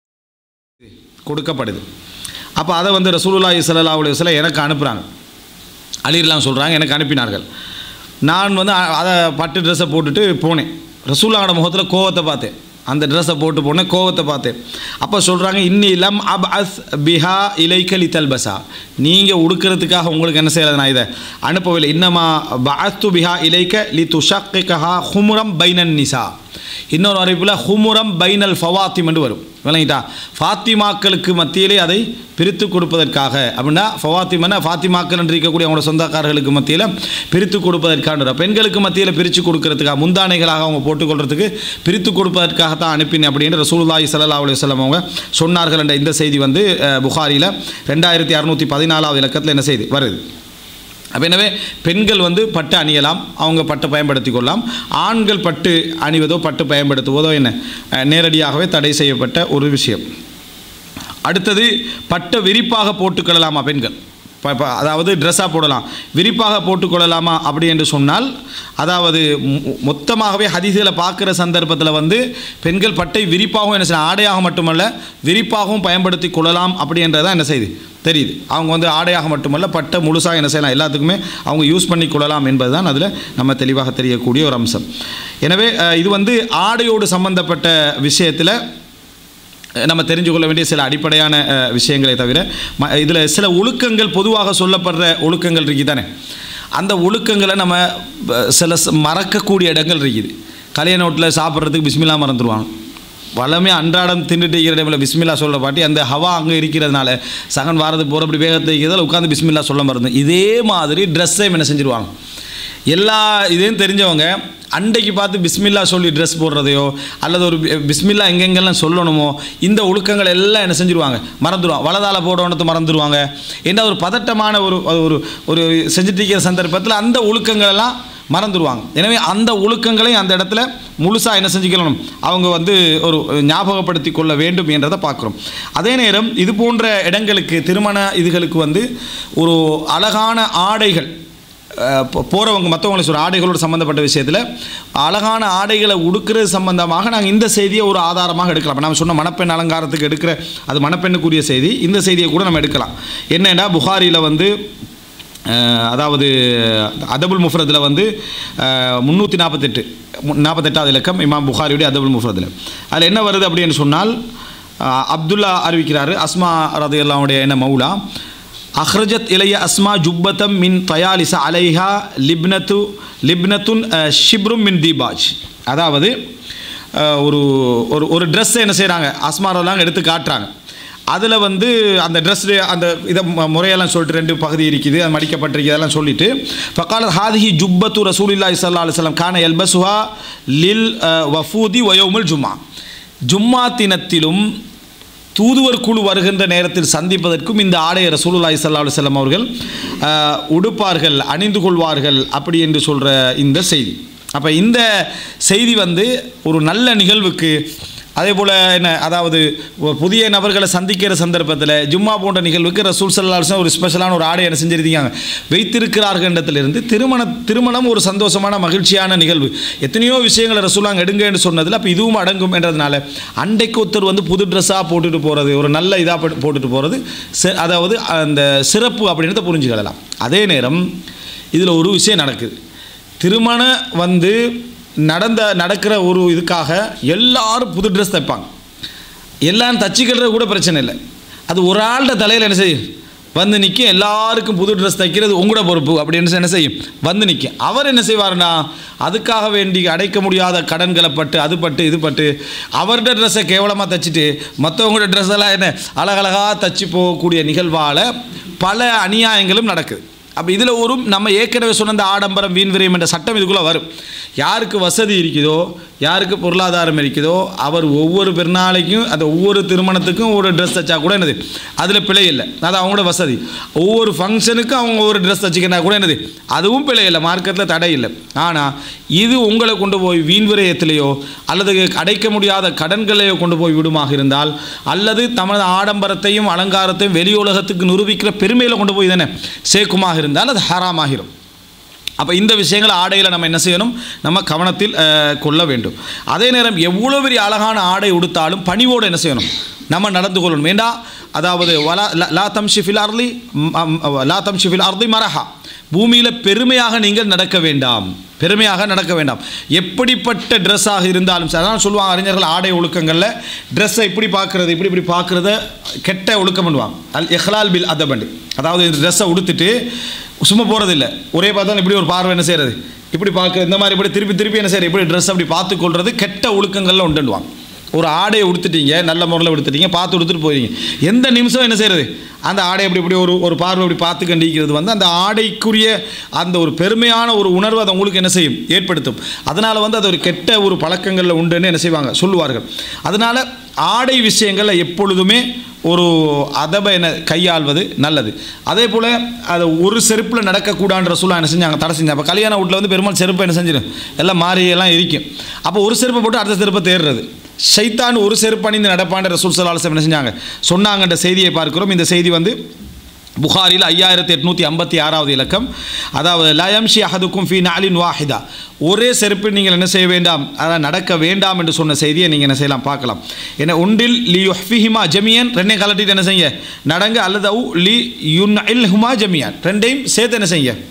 கொடுக்கப்படுது. அப்போ அதை வந்து ரசூலுல்லாஹி ஸல்லல்லாஹு அலைஹி வஸல்லம் எனக்கு அனுப்புகிறாங்க. அலிலாம் சொல்கிறாங்க, எனக்கு அனுப்பினார்கள். நான் வந்து அதை பட்டு ட்ரெஸ்ஸை போட்டுட்டு போனேன். ரசூலுல்லாஹோட முகத்தில் கோவத்தை பார்த்தேன். அந்த ட்ரெஸ்ஸை போட்டு போனேன், கோவத்தை பார்த்தேன். அப்போ சொல்கிறாங்க, இன்னி லம் அப் அஸ் பிஹா இலைக்க லிதல்பஸா. நீங்கள் உடுக்கிறதுக்காக உங்களுக்கு என்ன செய்யறது, நான் இதை அனுப்பவில்லை. இன்னமா பஅஸ்து பிஹா இலைக்க லி துஷக்கிகஹா ஹுமுரம் பைனன் நிசா. இன்னொரு அறிவிப்பில் ஹுமுரம் பைனல் ஃபவாத்திம் என்று வரும். விளங்கிட்டா? ஃபாத்திமாக்களுக்கு மத்தியிலே அதை பிரித்து கொடுப்பதற்காக. அப்படின்னா ஃபவாத்திமன்னா ஃபாத்திமாக்கள் என்று இருக்கக்கூடிய அவங்களோட சொந்தக்காரர்களுக்கு மத்தியில் பிரித்து கொடுப்பதற்கான, பெண்களுக்கு மத்தியில் பிரித்து கொடுக்கறதுக்காக, முந்தானைகளாக அவங்க போட்டுக்கொள்றதுக்கு பிரித்து கொடுப்பதற்காகத்தான் அனுப்பினேன் அப்படின்னு ரசூலுல்லாஹி ஸல்லல்லாஹு அலைஹி வஸல்லம் அவங்க சொன்னார்கள் என்ற இந்த செய்தி வந்து புகாரியில் ரெண்டாயிரத்தி அறுநூற்றி பதினாலாவது இலக்கத்தில் என்ன செய்தி வருது. அப்போ எனவே பெண்கள் வந்து பட்டு அணியலாம், அவங்க பட்டு பயன்படுத்தி கொள்ளலாம். ஆண்கள் பட்டு அணிவதோ பட்டு பயன்படுத்துவதோ என்ன நேரடியாகவே தடை செய்யப்பட்ட ஒரு விஷயம். அடுத்தது, பட்டை விரிப்பாக போட்டுக்கொள்ளலாமா பெண்கள்? இப்போ அதாவது ட்ரெஸ்ஸாக போடலாம், விரிப்பாக போட்டுக்கொள்ளலாமா அப்படி என்று சொன்னால், அதாவது மொத்தமாகவே ஹதீஸில் பார்க்குற சந்தர்ப்பத்தில் வந்து பெண்கள் பட்டை விரிப்பாகவும் என்ன செய்யலாம், ஆடையாக மட்டுமல்ல விரிப்பாகவும் பயன்படுத்தி கொள்ளலாம் அப்படி என்றதான் என்ன செய்யுது தெரியுது. அவங்க வந்து ஆடையாக மட்டுமல்ல பட்டை முழுசாக என்ன செய்யலாம், எல்லாத்துக்குமே அவங்க யூஸ் பண்ணி கொள்ளலாம் என்பது தான் அதில் நம்ம தெளிவாக தெரியக்கூடிய ஒரு அம்சம். எனவே இது வந்து ஆடையோடு சம்பந்தப்பட்ட விஷயத்தில் நம்ம தெரிஞ்சு கொள்ள வேண்டிய சில அடிப்படையான விஷயங்களை தவிர, இதில் சில ஒழுக்கங்கள் பொதுவாக சொல்லப்படுற ஒழுக்கங்கள் இருக்குது தானே, அந்த ஒழுக்கங்களை நம்ம சில மறக்கக்கூடிய இடங்கள் இருக்குது. கல்யாண வீட்டில் சாப்பிட்றதுக்கு பிஸ்மில்லா மறந்துடுவாங்க. வளமே அன்றாடம் தின்னுட்டு இருக்கிற டைமில் பிஸ்மில்லா சொல்கிற பாட்டி அந்த ஹவா அங்கே இருக்கிறதுனால சகன் வாரது போகிற அப்படி வேகத்தை இருக்கிறதால் உட்காந்து பிஸ்மில்லா சொல்ல மறந்து. இதே மாதிரி ட்ரெஸ்ஸையும் என்ன செஞ்சுருவாங்க, எல்லா இதையும் தெரிஞ்சவங்க அண்டைக்கு பார்த்து பிஸ்மில்லா சொல்லி ட்ரெஸ் போடுறதையோ அல்லது ஒரு பிஸ்மில்லா எங்கெங்கெல்லாம் சொல்லணுமோ இந்த ஒழுக்கங்கள் எல்லாம் என்ன செஞ்சுருவாங்க, மறந்துடுவாங்க. வலதால் போடணுத்து மறந்துடுவாங்க. ஏன்னா ஒரு பதட்டமான ஒரு ஒரு ஒரு செஞ்சுட்டு இருக்கிற சந்தர்ப்பத்தில் அந்த ஒழுக்கங்கள் எல்லாம் மறந்துடுவாங்க. எனவே அந்த ஒழுக்கங்களை அந்த இடத்துல முழுசாக என்ன செஞ்சுக்கணும், அவங்க வந்து ஒரு ஞாபகப்படுத்தி கொள்ள வேண்டும் என்றதை பார்க்குறோம். அதே நேரம் இது போன்ற இடங்களுக்கு, திருமண இதுகளுக்கு வந்து ஒரு அழகான ஆடைகள் போகிறவங்க மற்றவங்களை சொல்கிற ஆடைகளோடு சம்மந்தப்பட்ட விஷயத்தில் அழகான ஆடைகளை உடுக்கிறது சம்பந்தமாக நாங்கள் இந்த செய்தியை ஒரு ஆதாரமாக எடுக்கலாம். நம்ம சொன்ன மணப்பெண் அலங்காரத்துக்கு எடுக்கிற அது மணப்பெண்ணுக்குரிய செய்தி. இந்த செய்தியை கூட நம்ம எடுக்கலாம். என்னென்னா புகாரியில் வந்து அதாவது அதபுல் முஃப்ரதில் வந்து முந்நூற்றி நாற்பத்தெட்டு நாற்பத்தெட்டாவது இலக்கம் இமாம் புகாரியுடைய அதபுல் முஃப்ரதில் அதில் என்ன வருது அப்படின்னு சொன்னால் அப்துல்லா அறிவிக்கிறாரு அஸ்மா ரதியல்லாஹுடைய என்ன மௌலா அஹ்ரஜத் இலைய அஸ்மா ஜுப்பத்தம் மின் தயாலிச அலைஹா லிப்னத்து லிப்னத்துன் ஷிப்ரும் மின் தீபாஜ். அதாவது ஒரு ஒரு ஒரு ட்ரெஸ்ஸை என்ன செய்கிறாங்க அஸ்மா ரதியல்லாஹு எடுத்து காட்டுறாங்க. அதில் வந்து அந்த ட்ரெஸ் அந்த இதை முறையெல்லாம் சொல்லிட்டு ரெண்டு பகுதி இருக்குது, அது மடிக்கப்பட்டிருக்கு, அதெல்லாம் சொல்லிவிட்டு ஃபகால ஹாதிஹி ஜுப்பத்து ரசூலுல்லாஹி ஸல்லல்லாஹு அலைஹி வஸல்லம் கான யல்பஸுஹா லில் வஃபூதி வ யௌமுல் ஜும்ஆ. ஜும்மா தினத்திலும் தூதுவர் குழு வருகின்ற நேரத்தில் சந்திப்பதற்கும் இந்த ஆடையை ரசூலுல்லாஹி ஸல்லல்லாஹு அலைஹி வஸல்லம் அவர்கள் உடுப்பார்கள், அணிந்து கொள்வார்கள் அப்படி என்று சொல்கிற இந்த செய்தி. அப்போ இந்த செய்தி வந்து ஒரு நல்ல நிகழ்வுக்கு அதே போல் என்ன அதாவது புதிய நபர்களை சந்திக்கிற சந்தர்ப்பத்தில் ஜும்மா போன்ற நிகழ்வுக்கு ரசூல் ஸல்லல்லாஹு அலைஹி வஸல்லம் ஒரு ஸ்பெஷலான ஒரு ஆடை என்ன செஞ்சிருக்காங்க வைத்திருக்கிறார்கின்றத்திலிருந்து திருமண திருமணம் ஒரு சந்தோஷமான மகிழ்ச்சியான நிகழ்வு. எத்தனையோ விஷயங்களை ரசூலாங்க எடுங்கன்னு சொன்னதில் அப்போ இதுவும் அடங்கும் என்றதுனால அன்றைக்கு ஒருத்தர் வந்து புது ட்ரெஸ்ஸாக போட்டுட்டு போகிறது ஒரு நல்ல இதாக போட்டுட்டு போகிறது அதாவது அந்த சிறப்பு அப்படின்றத புரிஞ்சுக்கலாம். அதே நேரம் இதில் ஒரு விஷயம் நடக்குது. திருமணம் வந்து நடந்த நடக்கிற ஒரு இதுக்காக எல்லாரும் புது ட்ரெஸ் தைப்பாங்க. எல்லாம் தச்சுக்கிறது கூட பிரச்சனை இல்லை. அது ஒரு ஆள்கிட்ட தலையில் என்ன செய்யும் வந்து நிற்கும். எல்லாருக்கும் புது ட்ரெஸ் தைக்கிறது உங்களோட பொறுப்பு அப்படின்னு என்ன செய்யும் வந்து நிற்கும். அவர் என்ன செய்வார்னா அதுக்காக வேண்டி அடைக்க முடியாத கடன்களை பட்டு அது பட்டு இது பட்டு அவர்கிட்ட ட்ரெஸ்ஸை கேவலமாக தைச்சிட்டு மற்றவங்களோட ட்ரெஸ் எல்லாம் என்ன அழகழகாக தச்சு போகக்கூடிய நிகழ்வால் பல அநியாயங்களும் நடக்குது. அப்போ இதில் ஒரு நம்ம ஏற்கனவே சொன்ன அந்த ஆடம்பரம் வீண் விரயம் என்ற சட்டம் இதுக்குள்ளே வரும். யாருக்கு வசதி இருக்குதோ யாருக்கு பொருளாதாரம் இருக்குதோ அவர் ஒவ்வொரு பெருநாளைக்கும் அந்த ஒவ்வொரு திருமணத்துக்கும் ஒரு ட்ரெஸ் தைச்சா கூட என்னது அதில் பிழை இல்லை, அது அவங்களோட வசதி. ஒவ்வொரு ஃபங்க்ஷனுக்கும் அவங்க ஒரு ட்ரெஸ் தைச்சிக்கினா கூட என்னது அதுவும் பிழை இல்லை, மார்க்கெட்டில் தடை இல்லை. ஆனால் இது உங்களை கொண்டு போய் வீண் விரயத்திலேயோ அல்லது அடைக்க முடியாத கடன்களையோ கொண்டு போய் விடுமாக இருந்தால் அல்லது தமது ஆடம்பரத்தையும் அலங்காரத்தையும் வெளி உலகத்துக்கு நிரூபிக்கிற பெருமையில் கொண்டு போய் தானே சேர்க்குமாக இருந்தால் அது ஹராமாகிரும். அப்போ இந்த விஷயங்களை ஆடையில் நம்ம என்ன செய்யணும் நம்ம கவனத்தில் கொள்ள வேண்டும். அதே நேரம் எவ்வளோ பெரிய அழகான ஆடை உடுத்தாலும் பணிவோடு என்ன செய்யணும் நம்ம நடந்து கொள்ளணும். வேண்டா அதாவது வலா லா தம்ஷிஃபில் அர்லி லா தம்ஷிஃபில் அர்லி மரஹா பூமியில் பெருமையாக நீங்கள் நடக்க வேண்டாம், பெருமையாக நடக்க வேண்டாம். எப்படிப்பட்ட ட்ரெஸ்ஸாக இருந்தாலும் சரி, அதான் சொல்லுவாங்க அறிஞர்கள் ஆடை ஒழுக்கங்களில் ட்ரெஸ்ஸை இப்படி பார்க்குறது இப்படி இப்படி பார்க்குறத கெட்ட ஒழுக்கம் பண்ணுவாங்க. அல் இஹ்லால் பில் அதபண்டு, அதாவது இந்த ட்ரெஸ்ஸை உடுத்துட்டு சும்மா போகிறதில்லை, ஒரே பார்த்தா இப்படி ஒரு பார்வை என்ன செய்கிறது இப்படி பார்க்க இந்த மாதிரி இப்படி திருப்பி திருப்பி என்ன செய்யறது இப்படி ட்ரெஸ் அப்படி பார்த்துக்கொள்வது கெட்ட ஒழுக்கங்களில் உண்டுடுவாங்க. ஒரு ஆடையை உடுத்துட்டீங்க, நல்ல முறையில் உடுத்துட்டீங்க, பார்த்து உடுத்துட்டு போயிங்க, எந்த நிமிஷம் என்ன செய்கிறது அந்த ஆடை அப்படி இப்படி ஒரு ஒரு பார்வை அப்படி பார்த்து கண்டிக்கிறது வந்து அந்த ஆடைக்குரிய அந்த ஒரு பெருமையான ஒரு உணர்வு அதை உங்களுக்கு என்ன செய்யும் ஏற்படுத்தும். அதனால் வந்து அது ஒரு கெட்ட ஒரு பழக்கங்களில் உண்டுன்னு என்ன செய்வாங்க சொல்லுவார்கள். அதனால் ஆடை விஷயங்களில் எப்பொழுதுமே ஒரு அதபை என்ன கையாள்வது நல்லது. அதே போல் அதை ஒரு செருப்பில் நடக்கக்கூடாதுன்ற சூழல் என்ன செஞ்சாங்க தடை செஞ்சாங்க. அப்போ கல்யாண வீட்டில் வந்து பெரும்பாலும் செருப்பை என்ன செஞ்சிடும் எல்லாம் மாறியெல்லாம் இருக்கும். அப்போ ஒரு செருப்பை போட்டு அடுத்த செருப்பை தேடுறது ஷைத்தான் ஒரு செருப்பு அணிந்து நடப்பான்ற ரசூல் ஸல்லல்லாஹு அலைஹி வஸல்லம் என்ன செஞ்சாங்க சொன்னாங்கன்ற செய்தியை பார்க்கிறோம். இந்த செய்தி வந்து புகாரில் ஐயாயிரத்தி எட்நூற்றி ஐம்பத்தி ஆறாவது இலக்கம். அதாவது லயம்ஷி அஹதுக்கும் ஃபி நாலின் வாஹிதா ஒரே செருப்பில் நீங்கள் என்ன செய்ய வேண்டாம் அதான் நடக்க வேண்டாம் என்று சொன்ன செய்தியை நீங்கள் என்ன செய்யலாம் பார்க்கலாம். ஏன்னா ஒன்றில் லி யுஹ்ஃபிஹிமா ஜமியன் ரெண்டே கலட்டிட்டு என்ன செய்ய நடங்க அல்லது அவு லி யுன் இல் ஹுமா ஜமியான் ரெண்டையும் சேர்த்து என்ன செய்ய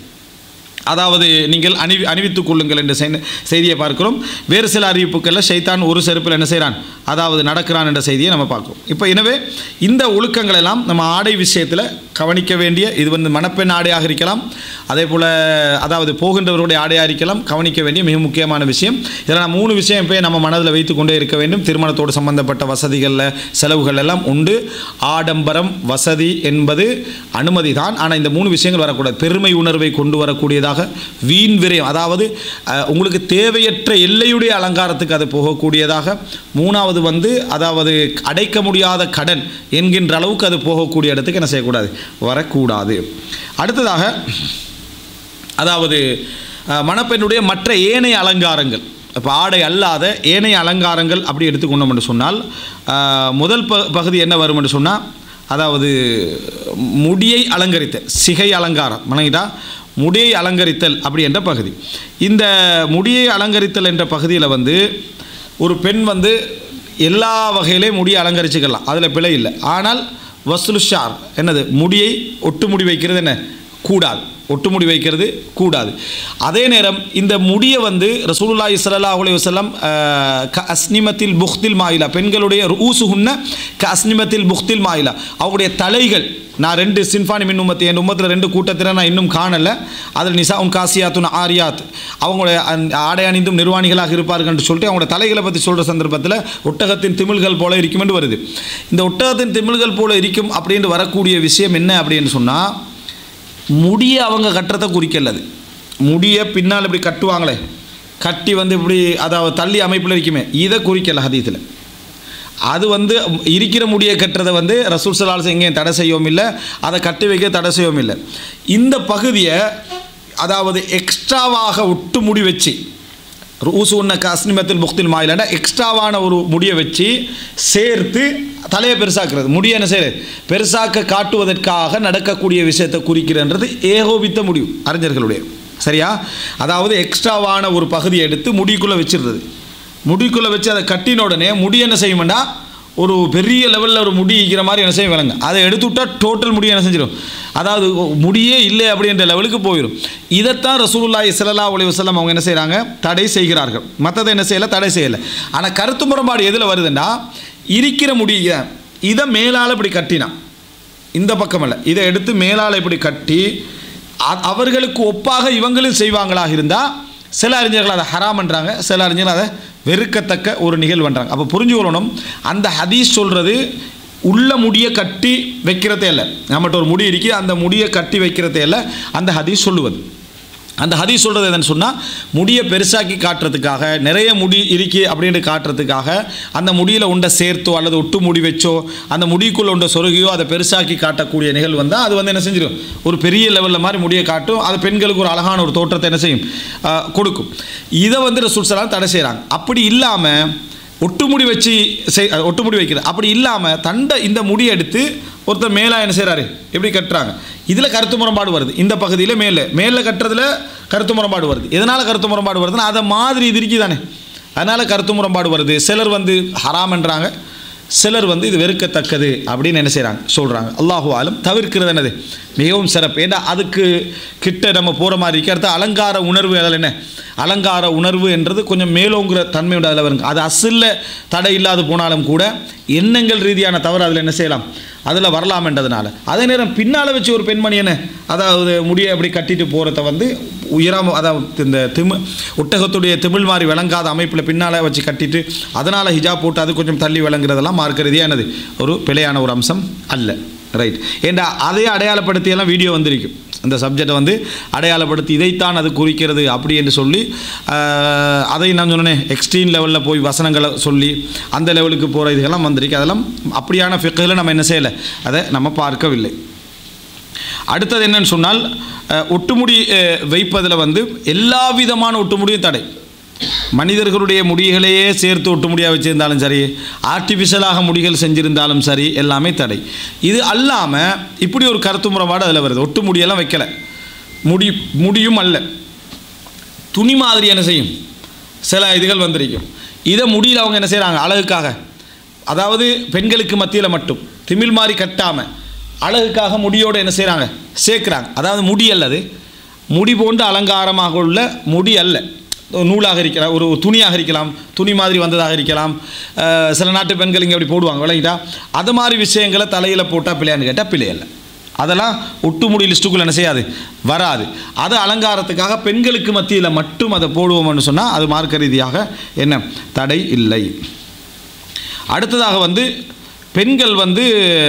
அதாவது நீங்கள் அணிவி அணிவித்துக் கொள்ளுங்கள் என்ற செய்தியை பார்க்கிறோம். வேறு சில அறிவிப்புகளில் ஷைத்தான் ஒரு செருப்பில் என்ன செய்கிறான் அதாவது நடக்கிறான் என்ற செய்தியை நம்ம பார்க்கிறோம். இப்போ எனவே இந்த ஒழுக்கங்கள் எல்லாம் நம்ம ஆடை விஷயத்தில் கவனிக்க வேண்டிய இது வந்து மணப்பெண் ஆடையாக இருக்கலாம், அதே போல் அதாவது போகின்றவருடைய ஆடையாக இருக்கலாம், கவனிக்க வேண்டிய மிக முக்கியமான விஷயம். இதில் நான் மூணு விஷயம் போய் நம்ம மனதில் வைத்து கொண்டே இருக்க வேண்டும். திருமணத்தோடு சம்பந்தப்பட்ட வசதிகளில் செலவுகள் எல்லாம் உண்டு. ஆடம்பரம் வசதி என்பது அனுமதி தான், ஆனால் இந்த மூணு விஷயங்கள் வரக்கூடாது. பெருமை உணர்வை கொண்டு வரக்கூடியதாக வீண் விரயம், அதாவது உங்களுக்கு தேவையற்ற எல்லையுடைய அலங்காரத்துக்கு அது போகக்கூடியதாக. மூணாவது வந்து அதாவது அடைக்க முடியாத கடன் என்கின்ற அளவுக்கு அது போகக்கூடிய இடத்துக்கு என்ன செய்யக்கூடாது வரக்கூடாது. அடுத்ததாக அதாவது மணப்பெண்ணுடைய மற்ற ஏனைய அலங்காரங்கள், இப்போ ஆடை அல்லாத ஏனைய அலங்காரங்கள் அப்படி எடுத்துக்கொண்டோம் என்று சொன்னால் முதல் ப பகுதி என்ன வரும் என்று சொன்னால் அதாவது முடியை அலங்கரித்த சிகை அலங்காரம் வணங்கிட்டா முடியை அலங்கரித்தல் அப்படி என்ற பகுதி. இந்த முடியை அலங்கரித்தல் என்ற பகுதியில் வந்து ஒரு பெண் வந்து எல்லா வகையிலையும் முடியை அலங்கரிச்சுக்கலாம், அதில் பிழை இல்லை. ஆனால் வஸ்லுஷார் என்னது, முடியை ஒட்டு முடி வைக்கிறது என்ன கூடாது, ஒட்டு முடி வைக்கிறது கூடாது. அதே நேரம் இந்த முடியை வந்து ரசூலுல்லாஹி ஸல்லல்லாஹு அலைஹி வஸல்லம் க அஸ்னிமத்தில் புக்தில் மாயிலா, பெண்களுடைய ரூசுஹுன்ன க அஸ்னிமத்தில் புக்தில் மாயிலா, அவங்களுடைய தலைகள், நான் ரெண்டு சின்ஃபானி மின் உம்மத்தி என் உம்மத்தில் ரெண்டு கூட்டத்தில் நான் இன்னும் காணலை, அதில் நிசா உன் காசியாத்துன் ஆரியாத், அவங்களுடைய ஆடை அணிந்தும் நிர்வாணிகளாக இருப்பார்கள் என்று சொல்லிட்டு அவங்களோட தலைகளை பற்றி சொல்கிற சந்தர்ப்பத்தில் ஒட்டகத்தின் திமிழ்கள் போல இருக்கும் என்று வருது. இந்த ஒட்டகத்தின் திமிழ்கள் போல இருக்கும் அப்படின்னு வரக்கூடிய விஷயம் என்ன அப்படின்னு சொன்னால், முடியை அவங்க கட்டுறதை குறிக்கல்லது. முடியை பின்னால் இப்படி கட்டுவாங்களே, கட்டி வந்து இப்படி அதாவது தள்ளி அமைப்பில் இருக்குமே, இதை குறிக்கல ஹதீஸில். அது வந்து இருக்கிற முடியை கட்டுறதை வந்து ரசூல் ஸல்லல்லாஹு அலைஹி வஸல்லம் எங்கேயும் தடை செய்யவும் இல்லை, அதை கட்டி வைக்க தடை செய்யவும் இல்லை. இந்த பகுதியை அதாவது எக்ஸ்ட்ராவாக ஒட்டு முடி வச்சு ரூசு உன்ன காஸ்னிமத்தில் புக்தில் மாயிலன்னா எக்ஸ்ட்ராவான ஒரு முடியை வச்சு சேர்த்து தலையை பெருசாக்குறது, முடியை என்ன செய்யுது பெருசாக்க காட்டுவதற்காக நடக்கக்கூடிய விஷயத்தை குறிக்கிறன்றது ஏகோபித்த முடிவு அறிஞர்களுடைய, சரியா? அதாவது எக்ஸ்ட்ராவான ஒரு பகுதியை எடுத்து முடிக்குள்ளே வச்சிடுறது, முடிக்குள்ளே வச்சு அதை கட்டின உடனே முடி என்ன செய்யும்னா ஒரு பெரிய லெவலில் ஒரு முடி இருக்கிற மாதிரி என்ன செய்யும் விளங்க, அதை எடுத்து விட்டால் டோட்டல் முடி என்ன செஞ்சிடும், அதாவது முடியே இல்லை அப்படின்ற லெவலுக்கு போயிடும். இதைத்தான் ரசூலுல்லாஹி ஸல்லல்லாஹு அலைஹி வஸல்லம் அவங்க என்ன செய்கிறாங்க, தடை செய்கிறார்கள். மற்றதை என்ன செய்யலை, தடை செய்யலை. ஆனால் கருத்து முரண்பாடு எதில் வருதுன்னா, இருக்கிற முடியை இதை மேலால் இப்படி கட்டினா, இந்த பக்கம் இல்லை, இதை எடுத்து மேலால் இப்படி கட்டி அவர்களுக்கு ஒப்பாக இவங்களும் செய்வாங்களாக இருந்தால் சில அறிஞர்கள் அதை ஹராம் பண்ணுறாங்க, சில அறிஞர்கள் அதை வெறுக்கத்தக்க ஒரு நிகழ்வு பண்ணுறாங்க. அப்போ புரிஞ்சுக்கொள்ளணும், அந்த ஹதீஸ் சொல்கிறது உள்ள முடியை கட்டி வைக்கிறதே இல்லை, நம்மகிட்ட ஒரு முடி இருக்கு அந்த முடியை கட்டி வைக்கிறதே இல்லை அந்த ஹதீஸ் சொல்லுவது. அந்த ஹதீஸ் சொல்கிறது எதுன்னு சொன்னால், முடியை பெருசாக்கி காட்டுறதுக்காக, நிறைய முடி இருக்கு அப்படின்ட்டு காட்டுறதுக்காக அந்த முடியில் உண்டை சேர்த்தோ அல்லது ஒட்டு முடி வச்சோ அந்த முடிக்குள்ளே உண்டை சொருகியோ அதை பெருசாக்கி காட்டக்கூடிய நிகழ்வு வந்தால் அது வந்து என்ன செஞ்சிடும், ஒரு பெரிய லெவலில் மாதிரி முடியை காட்டும், அது பெண்களுக்கு ஒரு அழகான ஒரு தோற்றத்தை என்ன செய்யும் கொடுக்கும். இதை வந்து ரசூல் ஸல்லல்லாஹு அலைஹி வஸல்லம் தடை செய்கிறாங்க. அப்படி இல்லாமல் ஒட்டுமுடி வச்சு செய் ஒட்டுமுடி வைக்கிறது அப்படி இல்லாமல் தண்டை இந்த முடியை எடுத்து ஒருத்தர் மேலே என்ன செய்கிறாரு எப்படி கட்டுறாங்க, இதில் கருத்து முரண்பாடு வருது. இந்த பகுதியில் மேலே மேலே கட்டுறதுல கருத்து முரண்பாடு வருது. எதனால் கருத்து முரண்பாடு வருதுன்னா, அதை மாதிரி இது இருக்கு தானே, அதனால் கருத்து முரண்பாடு வருது. சிலர் வந்து ஹராம்ன்றாங்க, சிலர் வந்து இது வெறுக்கத்தக்கது அப்படின்னு என்ன செய்கிறாங்க சொல்கிறாங்க. அல்லாஹு ஆலம் தவிர்க்கிறது என்னது மிகவும் சிறப்பு. ஏன்னா அதுக்கு கிட்ட நம்ம போகிற மாதிரி இருக்கு. அடுத்த அலங்கார உணர்வு, அதில் என்ன அலங்கார உணர்வு என்றது கொஞ்சம் மேலோங்கிற தன்மையோட அதில் வருங்க. அது அசில்ல தடை இல்லாது போனாலும் கூட எண்ணங்கள் ரீதியான தவறு அதில் என்ன செய்யலாம், அதில் வரலாம் என்றதுனால. அதே நேரம் பின்னால் வச்சு ஒரு பெண்மணி என்ன அதாவது முடியை அப்படி கட்டிட்டு போகிறத வந்து உயராம, அதாவது இந்த திமு ஒட்டகத்துடைய திமிழ் மாதிரி விளங்காத அமைப்பில் பின்னால் வச்சு கட்டிட்டு அதனால் ஹிஜாப் போட்டு அது கொஞ்சம் தள்ளி விளங்குறதெல்லாம் மார்க்க ரீதியாக என்னது ஒரு பிழையான ஒரு அம்சம் அல்ல. ரைட். ஏண்டா அதையே அடையாளப்படுத்தியெல்லாம் வீடியோ வந்திருக்கும், இந்த சப்ஜெக்டை வந்து அடையாளப்படுத்தி இதைத்தான் அது குறிக்கிறது அப்படி என்று சொல்லி அதை நான் சொன்னேன் எக்ஸ்ட்ரீம் லெவலில் போய் வசனங்களை சொல்லி அந்த லெவலுக்கு போகிற இதுகெல்லாம் வந்திருக்கு. அதெல்லாம் அப்படியான ஃபிக்ஹில் நம்ம என்ன செய்யலை, அதை நம்ம பார்க்கவில்லை. அடுத்தது என்னன்னு சொன்னால், ஒட்டுமுடி வைப்பதில் வந்து எல்லா விதமான ஒட்டுமுடியும் தடை. மனிதர்களுடைய முடிகளையே சேர்த்து ஒட்டு முடியாக வச்சுருந்தாலும் சரி, ஆர்டிஃபிஷியலாக முடிகள் செஞ்சுருந்தாலும் சரி, எல்லாமே தடை. இது அல்லாமல் இப்படி ஒரு கருத்து முறைப்பாடு அதில் வருது, ஒட்டு முடியெல்லாம் வைக்கலை, முடி முடியும் அல்ல துணி மாதிரி என்ன செய்யும் சில இதுகள் வந்திருக்கும். இதை முடியில் அவங்க என்ன செய்கிறாங்க அழகுக்காக, அதாவது பெண்களுக்கு மத்தியில் மட்டும் திமிழ் மாதிரி கட்டாமல் அழகுக்காக முடியோடு என்ன செய்கிறாங்க சேர்க்குறாங்க. அதாவது முடி அல்லது முடி போன்று அலங்காரமாக உள்ள முடி அல்ல, நூலாக இருக்கலாம், ஒரு துணியாக இருக்கலாம், துணி மாதிரி வந்ததாக இருக்கலாம். சில நாட்டு பெண்கள் இங்கே அப்படி போடுவாங்க விளங்கிட்டா, அது மாதிரி விஷயங்களை தலையில் போட்டால் பிள்ளையான்னு கேட்டால் பிள்ளை அல்ல. அதெல்லாம் ஒட்டுமுடி லிஸ்ட்டுக்குள்ளே என்ன செய்யாது வராது. அது அலங்காரத்துக்காக பெண்களுக்கு மத்தியில் மட்டும் அதை போடுவோம்னு சொன்னால் அது மார்க்க ரீதியாக என்ன தடை இல்லை. அடுத்ததாக வந்து பெண்கள் வந்து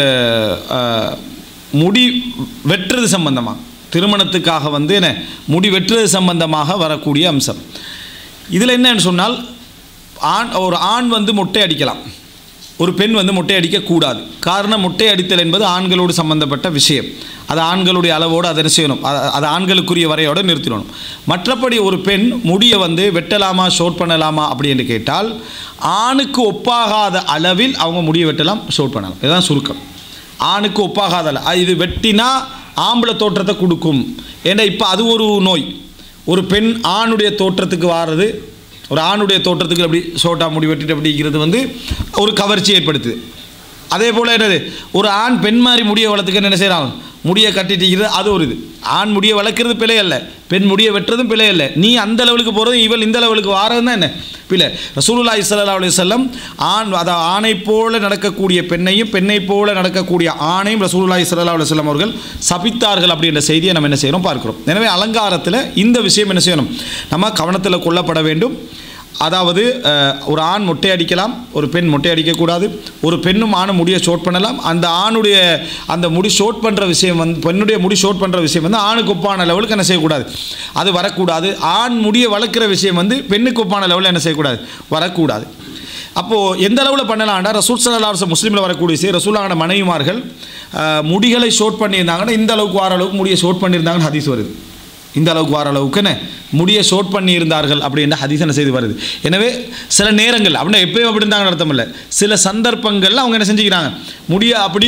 முடி வெட்டுறது சம்பந்தமாக, திருமணத்துக்காக வந்து என்ன முடி வெட்டுறது சம்பந்தமாக வரக்கூடிய அம்சம். இதில் என்னன்னு சொன்னால், ஆண் ஒரு ஆண் வந்து மொட்டை அடிக்கலாம், ஒரு பெண் வந்து மொட்டை அடிக்கக்கூடாது. காரணம், மொட்டை அடித்தல் என்பது ஆண்களோடு சம்பந்தப்பட்ட விஷயம். அது ஆண்களுடைய அளவோடு அதை செய்யணும், அது ஆண்களுக்குரிய வரையோடு நிறுத்திடணும். மற்றபடி ஒரு பெண் முடியை வந்து வெட்டலாமா ஷோட் பண்ணலாமா அப்படின்னு கேட்டால், ஆணுக்கு ஒப்பாகாத அளவில் அவங்க முடியை வெட்டலாம், ஷோட் பண்ணலாம். இதுதான் சுருக்கம். ஆணுக்கு ஒப்பாகாத அளவு, இது வெட்டினா ஆம்பளை தோற்றத்தை கொடுக்கும். ஏன்னா இப்போ அது ஒரு நோய். ஒரு பெண் ஆணுடைய தோற்றத்துக்கு வாரது, ஒரு ஆணுடைய தோற்றத்துக்கு அப்படி சோட்டா முடி வெட்டிட்டு அப்படி இருக்கிறது வந்து ஒரு கவர்ச்சி ஏற்படுத்துது. அதே போல் என்னது, ஒரு ஆண் பெண் மாதிரி முடிய வளர்த்துக்க என்ன செய்கிறாங்க, முடியை கட்டிட்டு அது ஒரு இது. ஆண் முடியை வளர்க்குறது பிழை அல்ல, பெண் முடியை வெட்டுறதும் பிழை இல்லை. நீ அந்த லெவலுக்கு போகிறதும் இவள் இந்த லெவலுக்கு வாரது தான் என்ன பிள்ளை. ரசூலுல்லாஹி ஸல்லல்லாஹு அலைஹி வஸல்லம் ஆண் அதாவது ஆணை போல நடக்கக்கூடிய பெண்ணையும் பெண்ணை போல நடக்கக்கூடிய ஆணையும் ரசூலுல்லாஹி ஸல்லல்லாஹு அலைஹி வஸல்லம் அவர்கள் சபித்தார்கள் அப்படின்ற செய்தியை நம்ம என்ன செய்கிறோம் பார்க்குறோம். எனவே அலங்காரத்தில் இந்த விஷயம் என்ன செய்யணும், நம்ம கவனத்தில் கொள்ளப்பட வேண்டும். அதாவது ஒரு ஆண் மொட்டை அடிக்கலாம், ஒரு பெண் மொட்டை அடிக்கக்கூடாது. ஒரு பெண்ணும் ஆணும் முடியை ஷோட் பண்ணலாம். அந்த ஆணுடைய அந்த முடி ஷோட் பண்ணுற விஷயம் வந்து பெண்ணுடைய முடி ஷோட் பண்ணுற விஷயம் வந்து ஆணுக்கு ஒப்பான லெவலுக்கு என்ன செய்யக்கூடாது, அது வரக்கூடாது. ஆண் முடியை வளர்க்குற விஷயம் வந்து பெண்ணுக்கு ஒப்பான லெவலில் என்ன செய்யக்கூடாது, வரக்கூடாது. அப்போது எந்த அளவில் பண்ணலாம்டா, ரசூல் ஸல்லல்லாஹு அலைஹி வஸல்லம் முஸ்லீமில் வரக்கூடிய விஷயம், ரசூலுல்லாஹோட மனைவிமார்கள் முடிகளை ஷோட் பண்ணியிருந்தாங்கன்னா இந்த அளவுக்கு வார அளவுக்கு முடியை ஷோட் பண்ணியிருந்தாங்கன்னு ஹதீஸ் வருது. இந்த அளவுக்கு வார அளவுக்குன்னு முடியை ஷோட் பண்ணி இருந்தார்கள் அப்படின்ற ஹதீஸ் என்ன செய்து வருது. எனவே சில நேரங்கள் அப்படின்னா எப்பயும் அப்படி இருந்தாங்கன்னு அர்த்தம் இல்லை, சில சந்தர்ப்பங்களில் அவங்க என்ன செஞ்சுக்கிறாங்க, முடியை அப்படி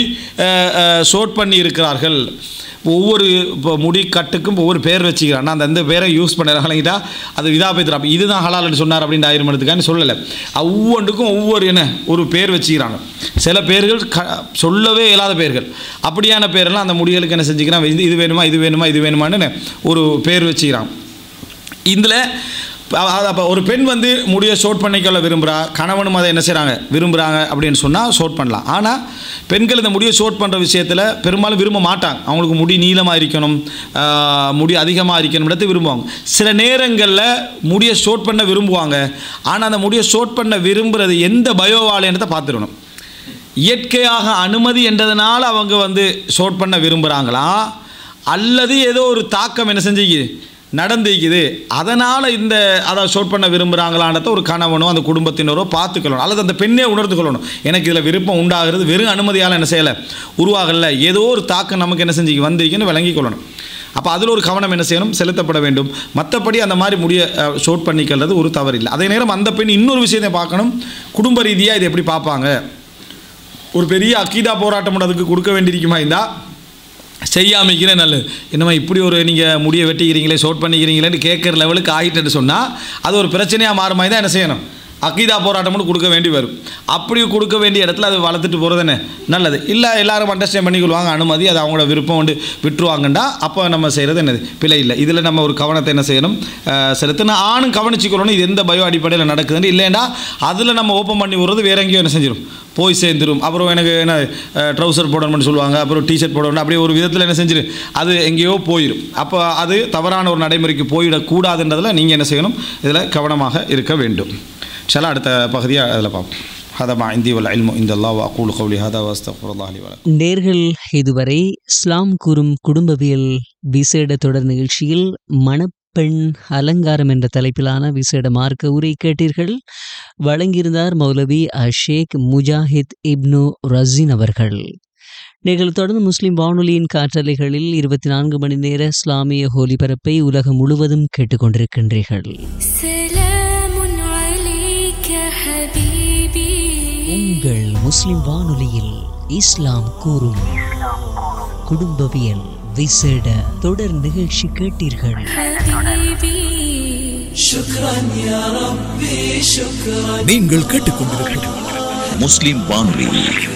ஷோட் பண்ணி இருக்கிறார்கள். ஒவ்வொரு இப்போ முடி கட்டுக்கும் ஒவ்வொரு பேர் வச்சுக்கிறான், அந்த அந்த பேரை யூஸ் பண்ணுறாங்கட்டா அது இதாக பேத்துறான், இதுதான் ஹலால்னு சொன்னார் அப்படின்னு ஆயிரம் எடுத்துக்கான்னு சொல்லலை. ஒவ்வொன்றுக்கும் ஒவ்வொரு என்ன ஒரு பேர் வச்சுக்கிறாங்க. சில பேர்கள் க சொல்லவே இயலாத பேர்கள், அப்படியான பேரெல்லாம் அந்த முடிகளுக்கு என்ன செஞ்சுக்கிறான், இது இது வேணுமா இது வேணுமா இது வேணுமான்னு ஒரு பேர் வச்சுக்கிறான். இதில் அப்போ ஒரு பெண் வந்து முடியை ஷோட் பண்ணிக்கொள்ள விரும்புகிறா, கணவனும் அதை என்ன செய்கிறாங்க விரும்புகிறாங்க அப்படின்னு சொன்னால் ஷோட் பண்ணலாம். ஆனால் பெண்கள் இந்த முடியை ஷோட் பண்ணுற விஷயத்தில் பெரும்பாலும் விரும்ப மாட்டாங்க. அவங்களுக்கு முடி நீளமாக இருக்கணும், முடி அதிகமாக இருக்கணும்ன்றது விரும்புவாங்க. சில நேரங்களில் முடியை ஷோட் பண்ண விரும்புவாங்க. ஆனால் அந்த முடியை ஷோட் பண்ண விரும்புகிறது எந்த பயோவாலேன்றதை பார்த்துடணும். இயற்கையாக அனுமதி என்றதுனால அவங்க வந்து ஷோட் பண்ண விரும்புகிறாங்களா, அல்லது ஏதோ ஒரு தாக்கம் என்ன செஞ்சுக்குது நடந்துக்குது அதனால் இந்த அதை ஷோட் பண்ண விரும்புகிறாங்களான்றத ஒரு கணவனோ அந்த குடும்பத்தினரோ பார்த்துக்கணும். அல்லது அந்த பெண்ணே உணர்ந்து கொள்ளணும், எனக்கு இதில் விருப்பம் உண்டாகிறது வெறும் அனுமதியால் என்ன செய்யலை உருவாகலை, ஏதோ ஒரு தாக்கம் நமக்கு என்ன செஞ்சு வந்திருக்குன்னு விளங்கி கொள்ளணும். அப்போ அதில் ஒரு கவனம் என்ன செய்யணும் செலுத்தப்பட வேண்டும். மற்றபடி அந்த மாதிரி முடிய ஷோட் பண்ணிக்கிறது ஒரு தவறு இல்லை. அதே நேரம் அந்த பெண் இன்னொரு விஷயத்தை பார்க்கணும், குடும்ப ரீதியாக இதை எப்படி பார்ப்பாங்க. ஒரு பெரிய அக்கீதா போராட்டம் அதுக்கு கொடுக்க வேண்டியிருக்குமா இருந்தால் செய்யாமிக்கிறேன் நல்லது. என்னமா இப்படி ஒரு நீங்கள் முடியை வெட்டிக்கிறீங்களே ஷோட் பண்ணிக்கிறீங்களேன்னு கேட்குற லெவலுக்கு ஆகிட்டுன்னு சொன்னால் அது ஒரு பிரச்சனையாக மாறுமாய் தான் என்ன செய்யணும், அக்கீதா போராட்டம்னு கொடுக்க வேண்டி வரும். அப்படி கொடுக்க வேண்டிய இடத்துல அது வளர்த்துட்டு போகிறது என்ன நல்லது. இல்லை எல்லாரும் அண்டர்ஸ்டாண்ட் பண்ணிக்கொள்வாங்க, அனுமதி அது அவங்களோட விருப்பம் வந்து விட்டுருவாங்கண்டா அப்போ நம்ம செய்கிறது என்னது பிழை இல்லை. இதில் நம்ம ஒரு கவனத்தை என்ன செய்யணும் செலுத்தினா ஆணும் கவனிச்சிக்கொள்ளணும் இது எந்த பயோ அடிப்படையில் நடக்குதுன்னு. இல்லைன்னா அதில் நம்ம ஓப்பன் பண்ணி விடுறது வேற எங்கேயோ என்ன செஞ்சிடும் போய் சேர்ந்துடும். அப்புறம் எனக்கு என்ன ட்ரௌசர் போடணும்னு சொல்லுவாங்க, அப்புறம் டிஷர்ட் போடணும், அப்படியே ஒரு விதத்தில் என்ன செஞ்சிடும் அது எங்கேயோ போயிடும். அப்போ அது தவறான ஒரு நடைமுறைக்கு போயிடக்கூடாதுன்றதில் நீங்கள் என்ன செய்யணும் இதில் கவனமாக இருக்க வேண்டும். சரி, அடுத்த பகுதியாக அதில் பார்ப்போம். ஹதமா இந்தி வல் இல்மு இந்தல்லாஹ் வ அகூலு கௌலி ஹதா வ அஸ்தக்ஃபிருல்லாஹ் லி வ லக்கும். நேர்கள் இதுவரை இஸ்லாம் கூறும் குடும்பவியல் விசேட தொடர் நிகழ்ச்சியில் மணப்பெண் அலங்காரம் என்ற தலைப்பிலான விசேட மார்க்க உரை கேட்டீர்கள். வழங்கியிருந்தார் மௌலவி அஷேக் முஜாஹித் இப்னு ரஸீன் அவர்கள். நீங்கள் தொடர்ந்து முஸ்லிம் வானொலியின் காற்றலைகளில் இருபத்தி நான்கு மணி நேர இஸ்லாமிய ஒலிபரப்பை உலகம் முழுவதும் கேட்டுக்கொண்டிருக்கின்றீர்கள். உங்கள் முஸ்லிம் வானொலியில் இஸ்லாம் கூறும் குடும்பவியல் விசேட தொடர் நிகழ்ச்சி கேட்டீர்கள். நீங்கள் கேட்டுக்கொண்டிருப்பது முஸ்லிம் வானொலி.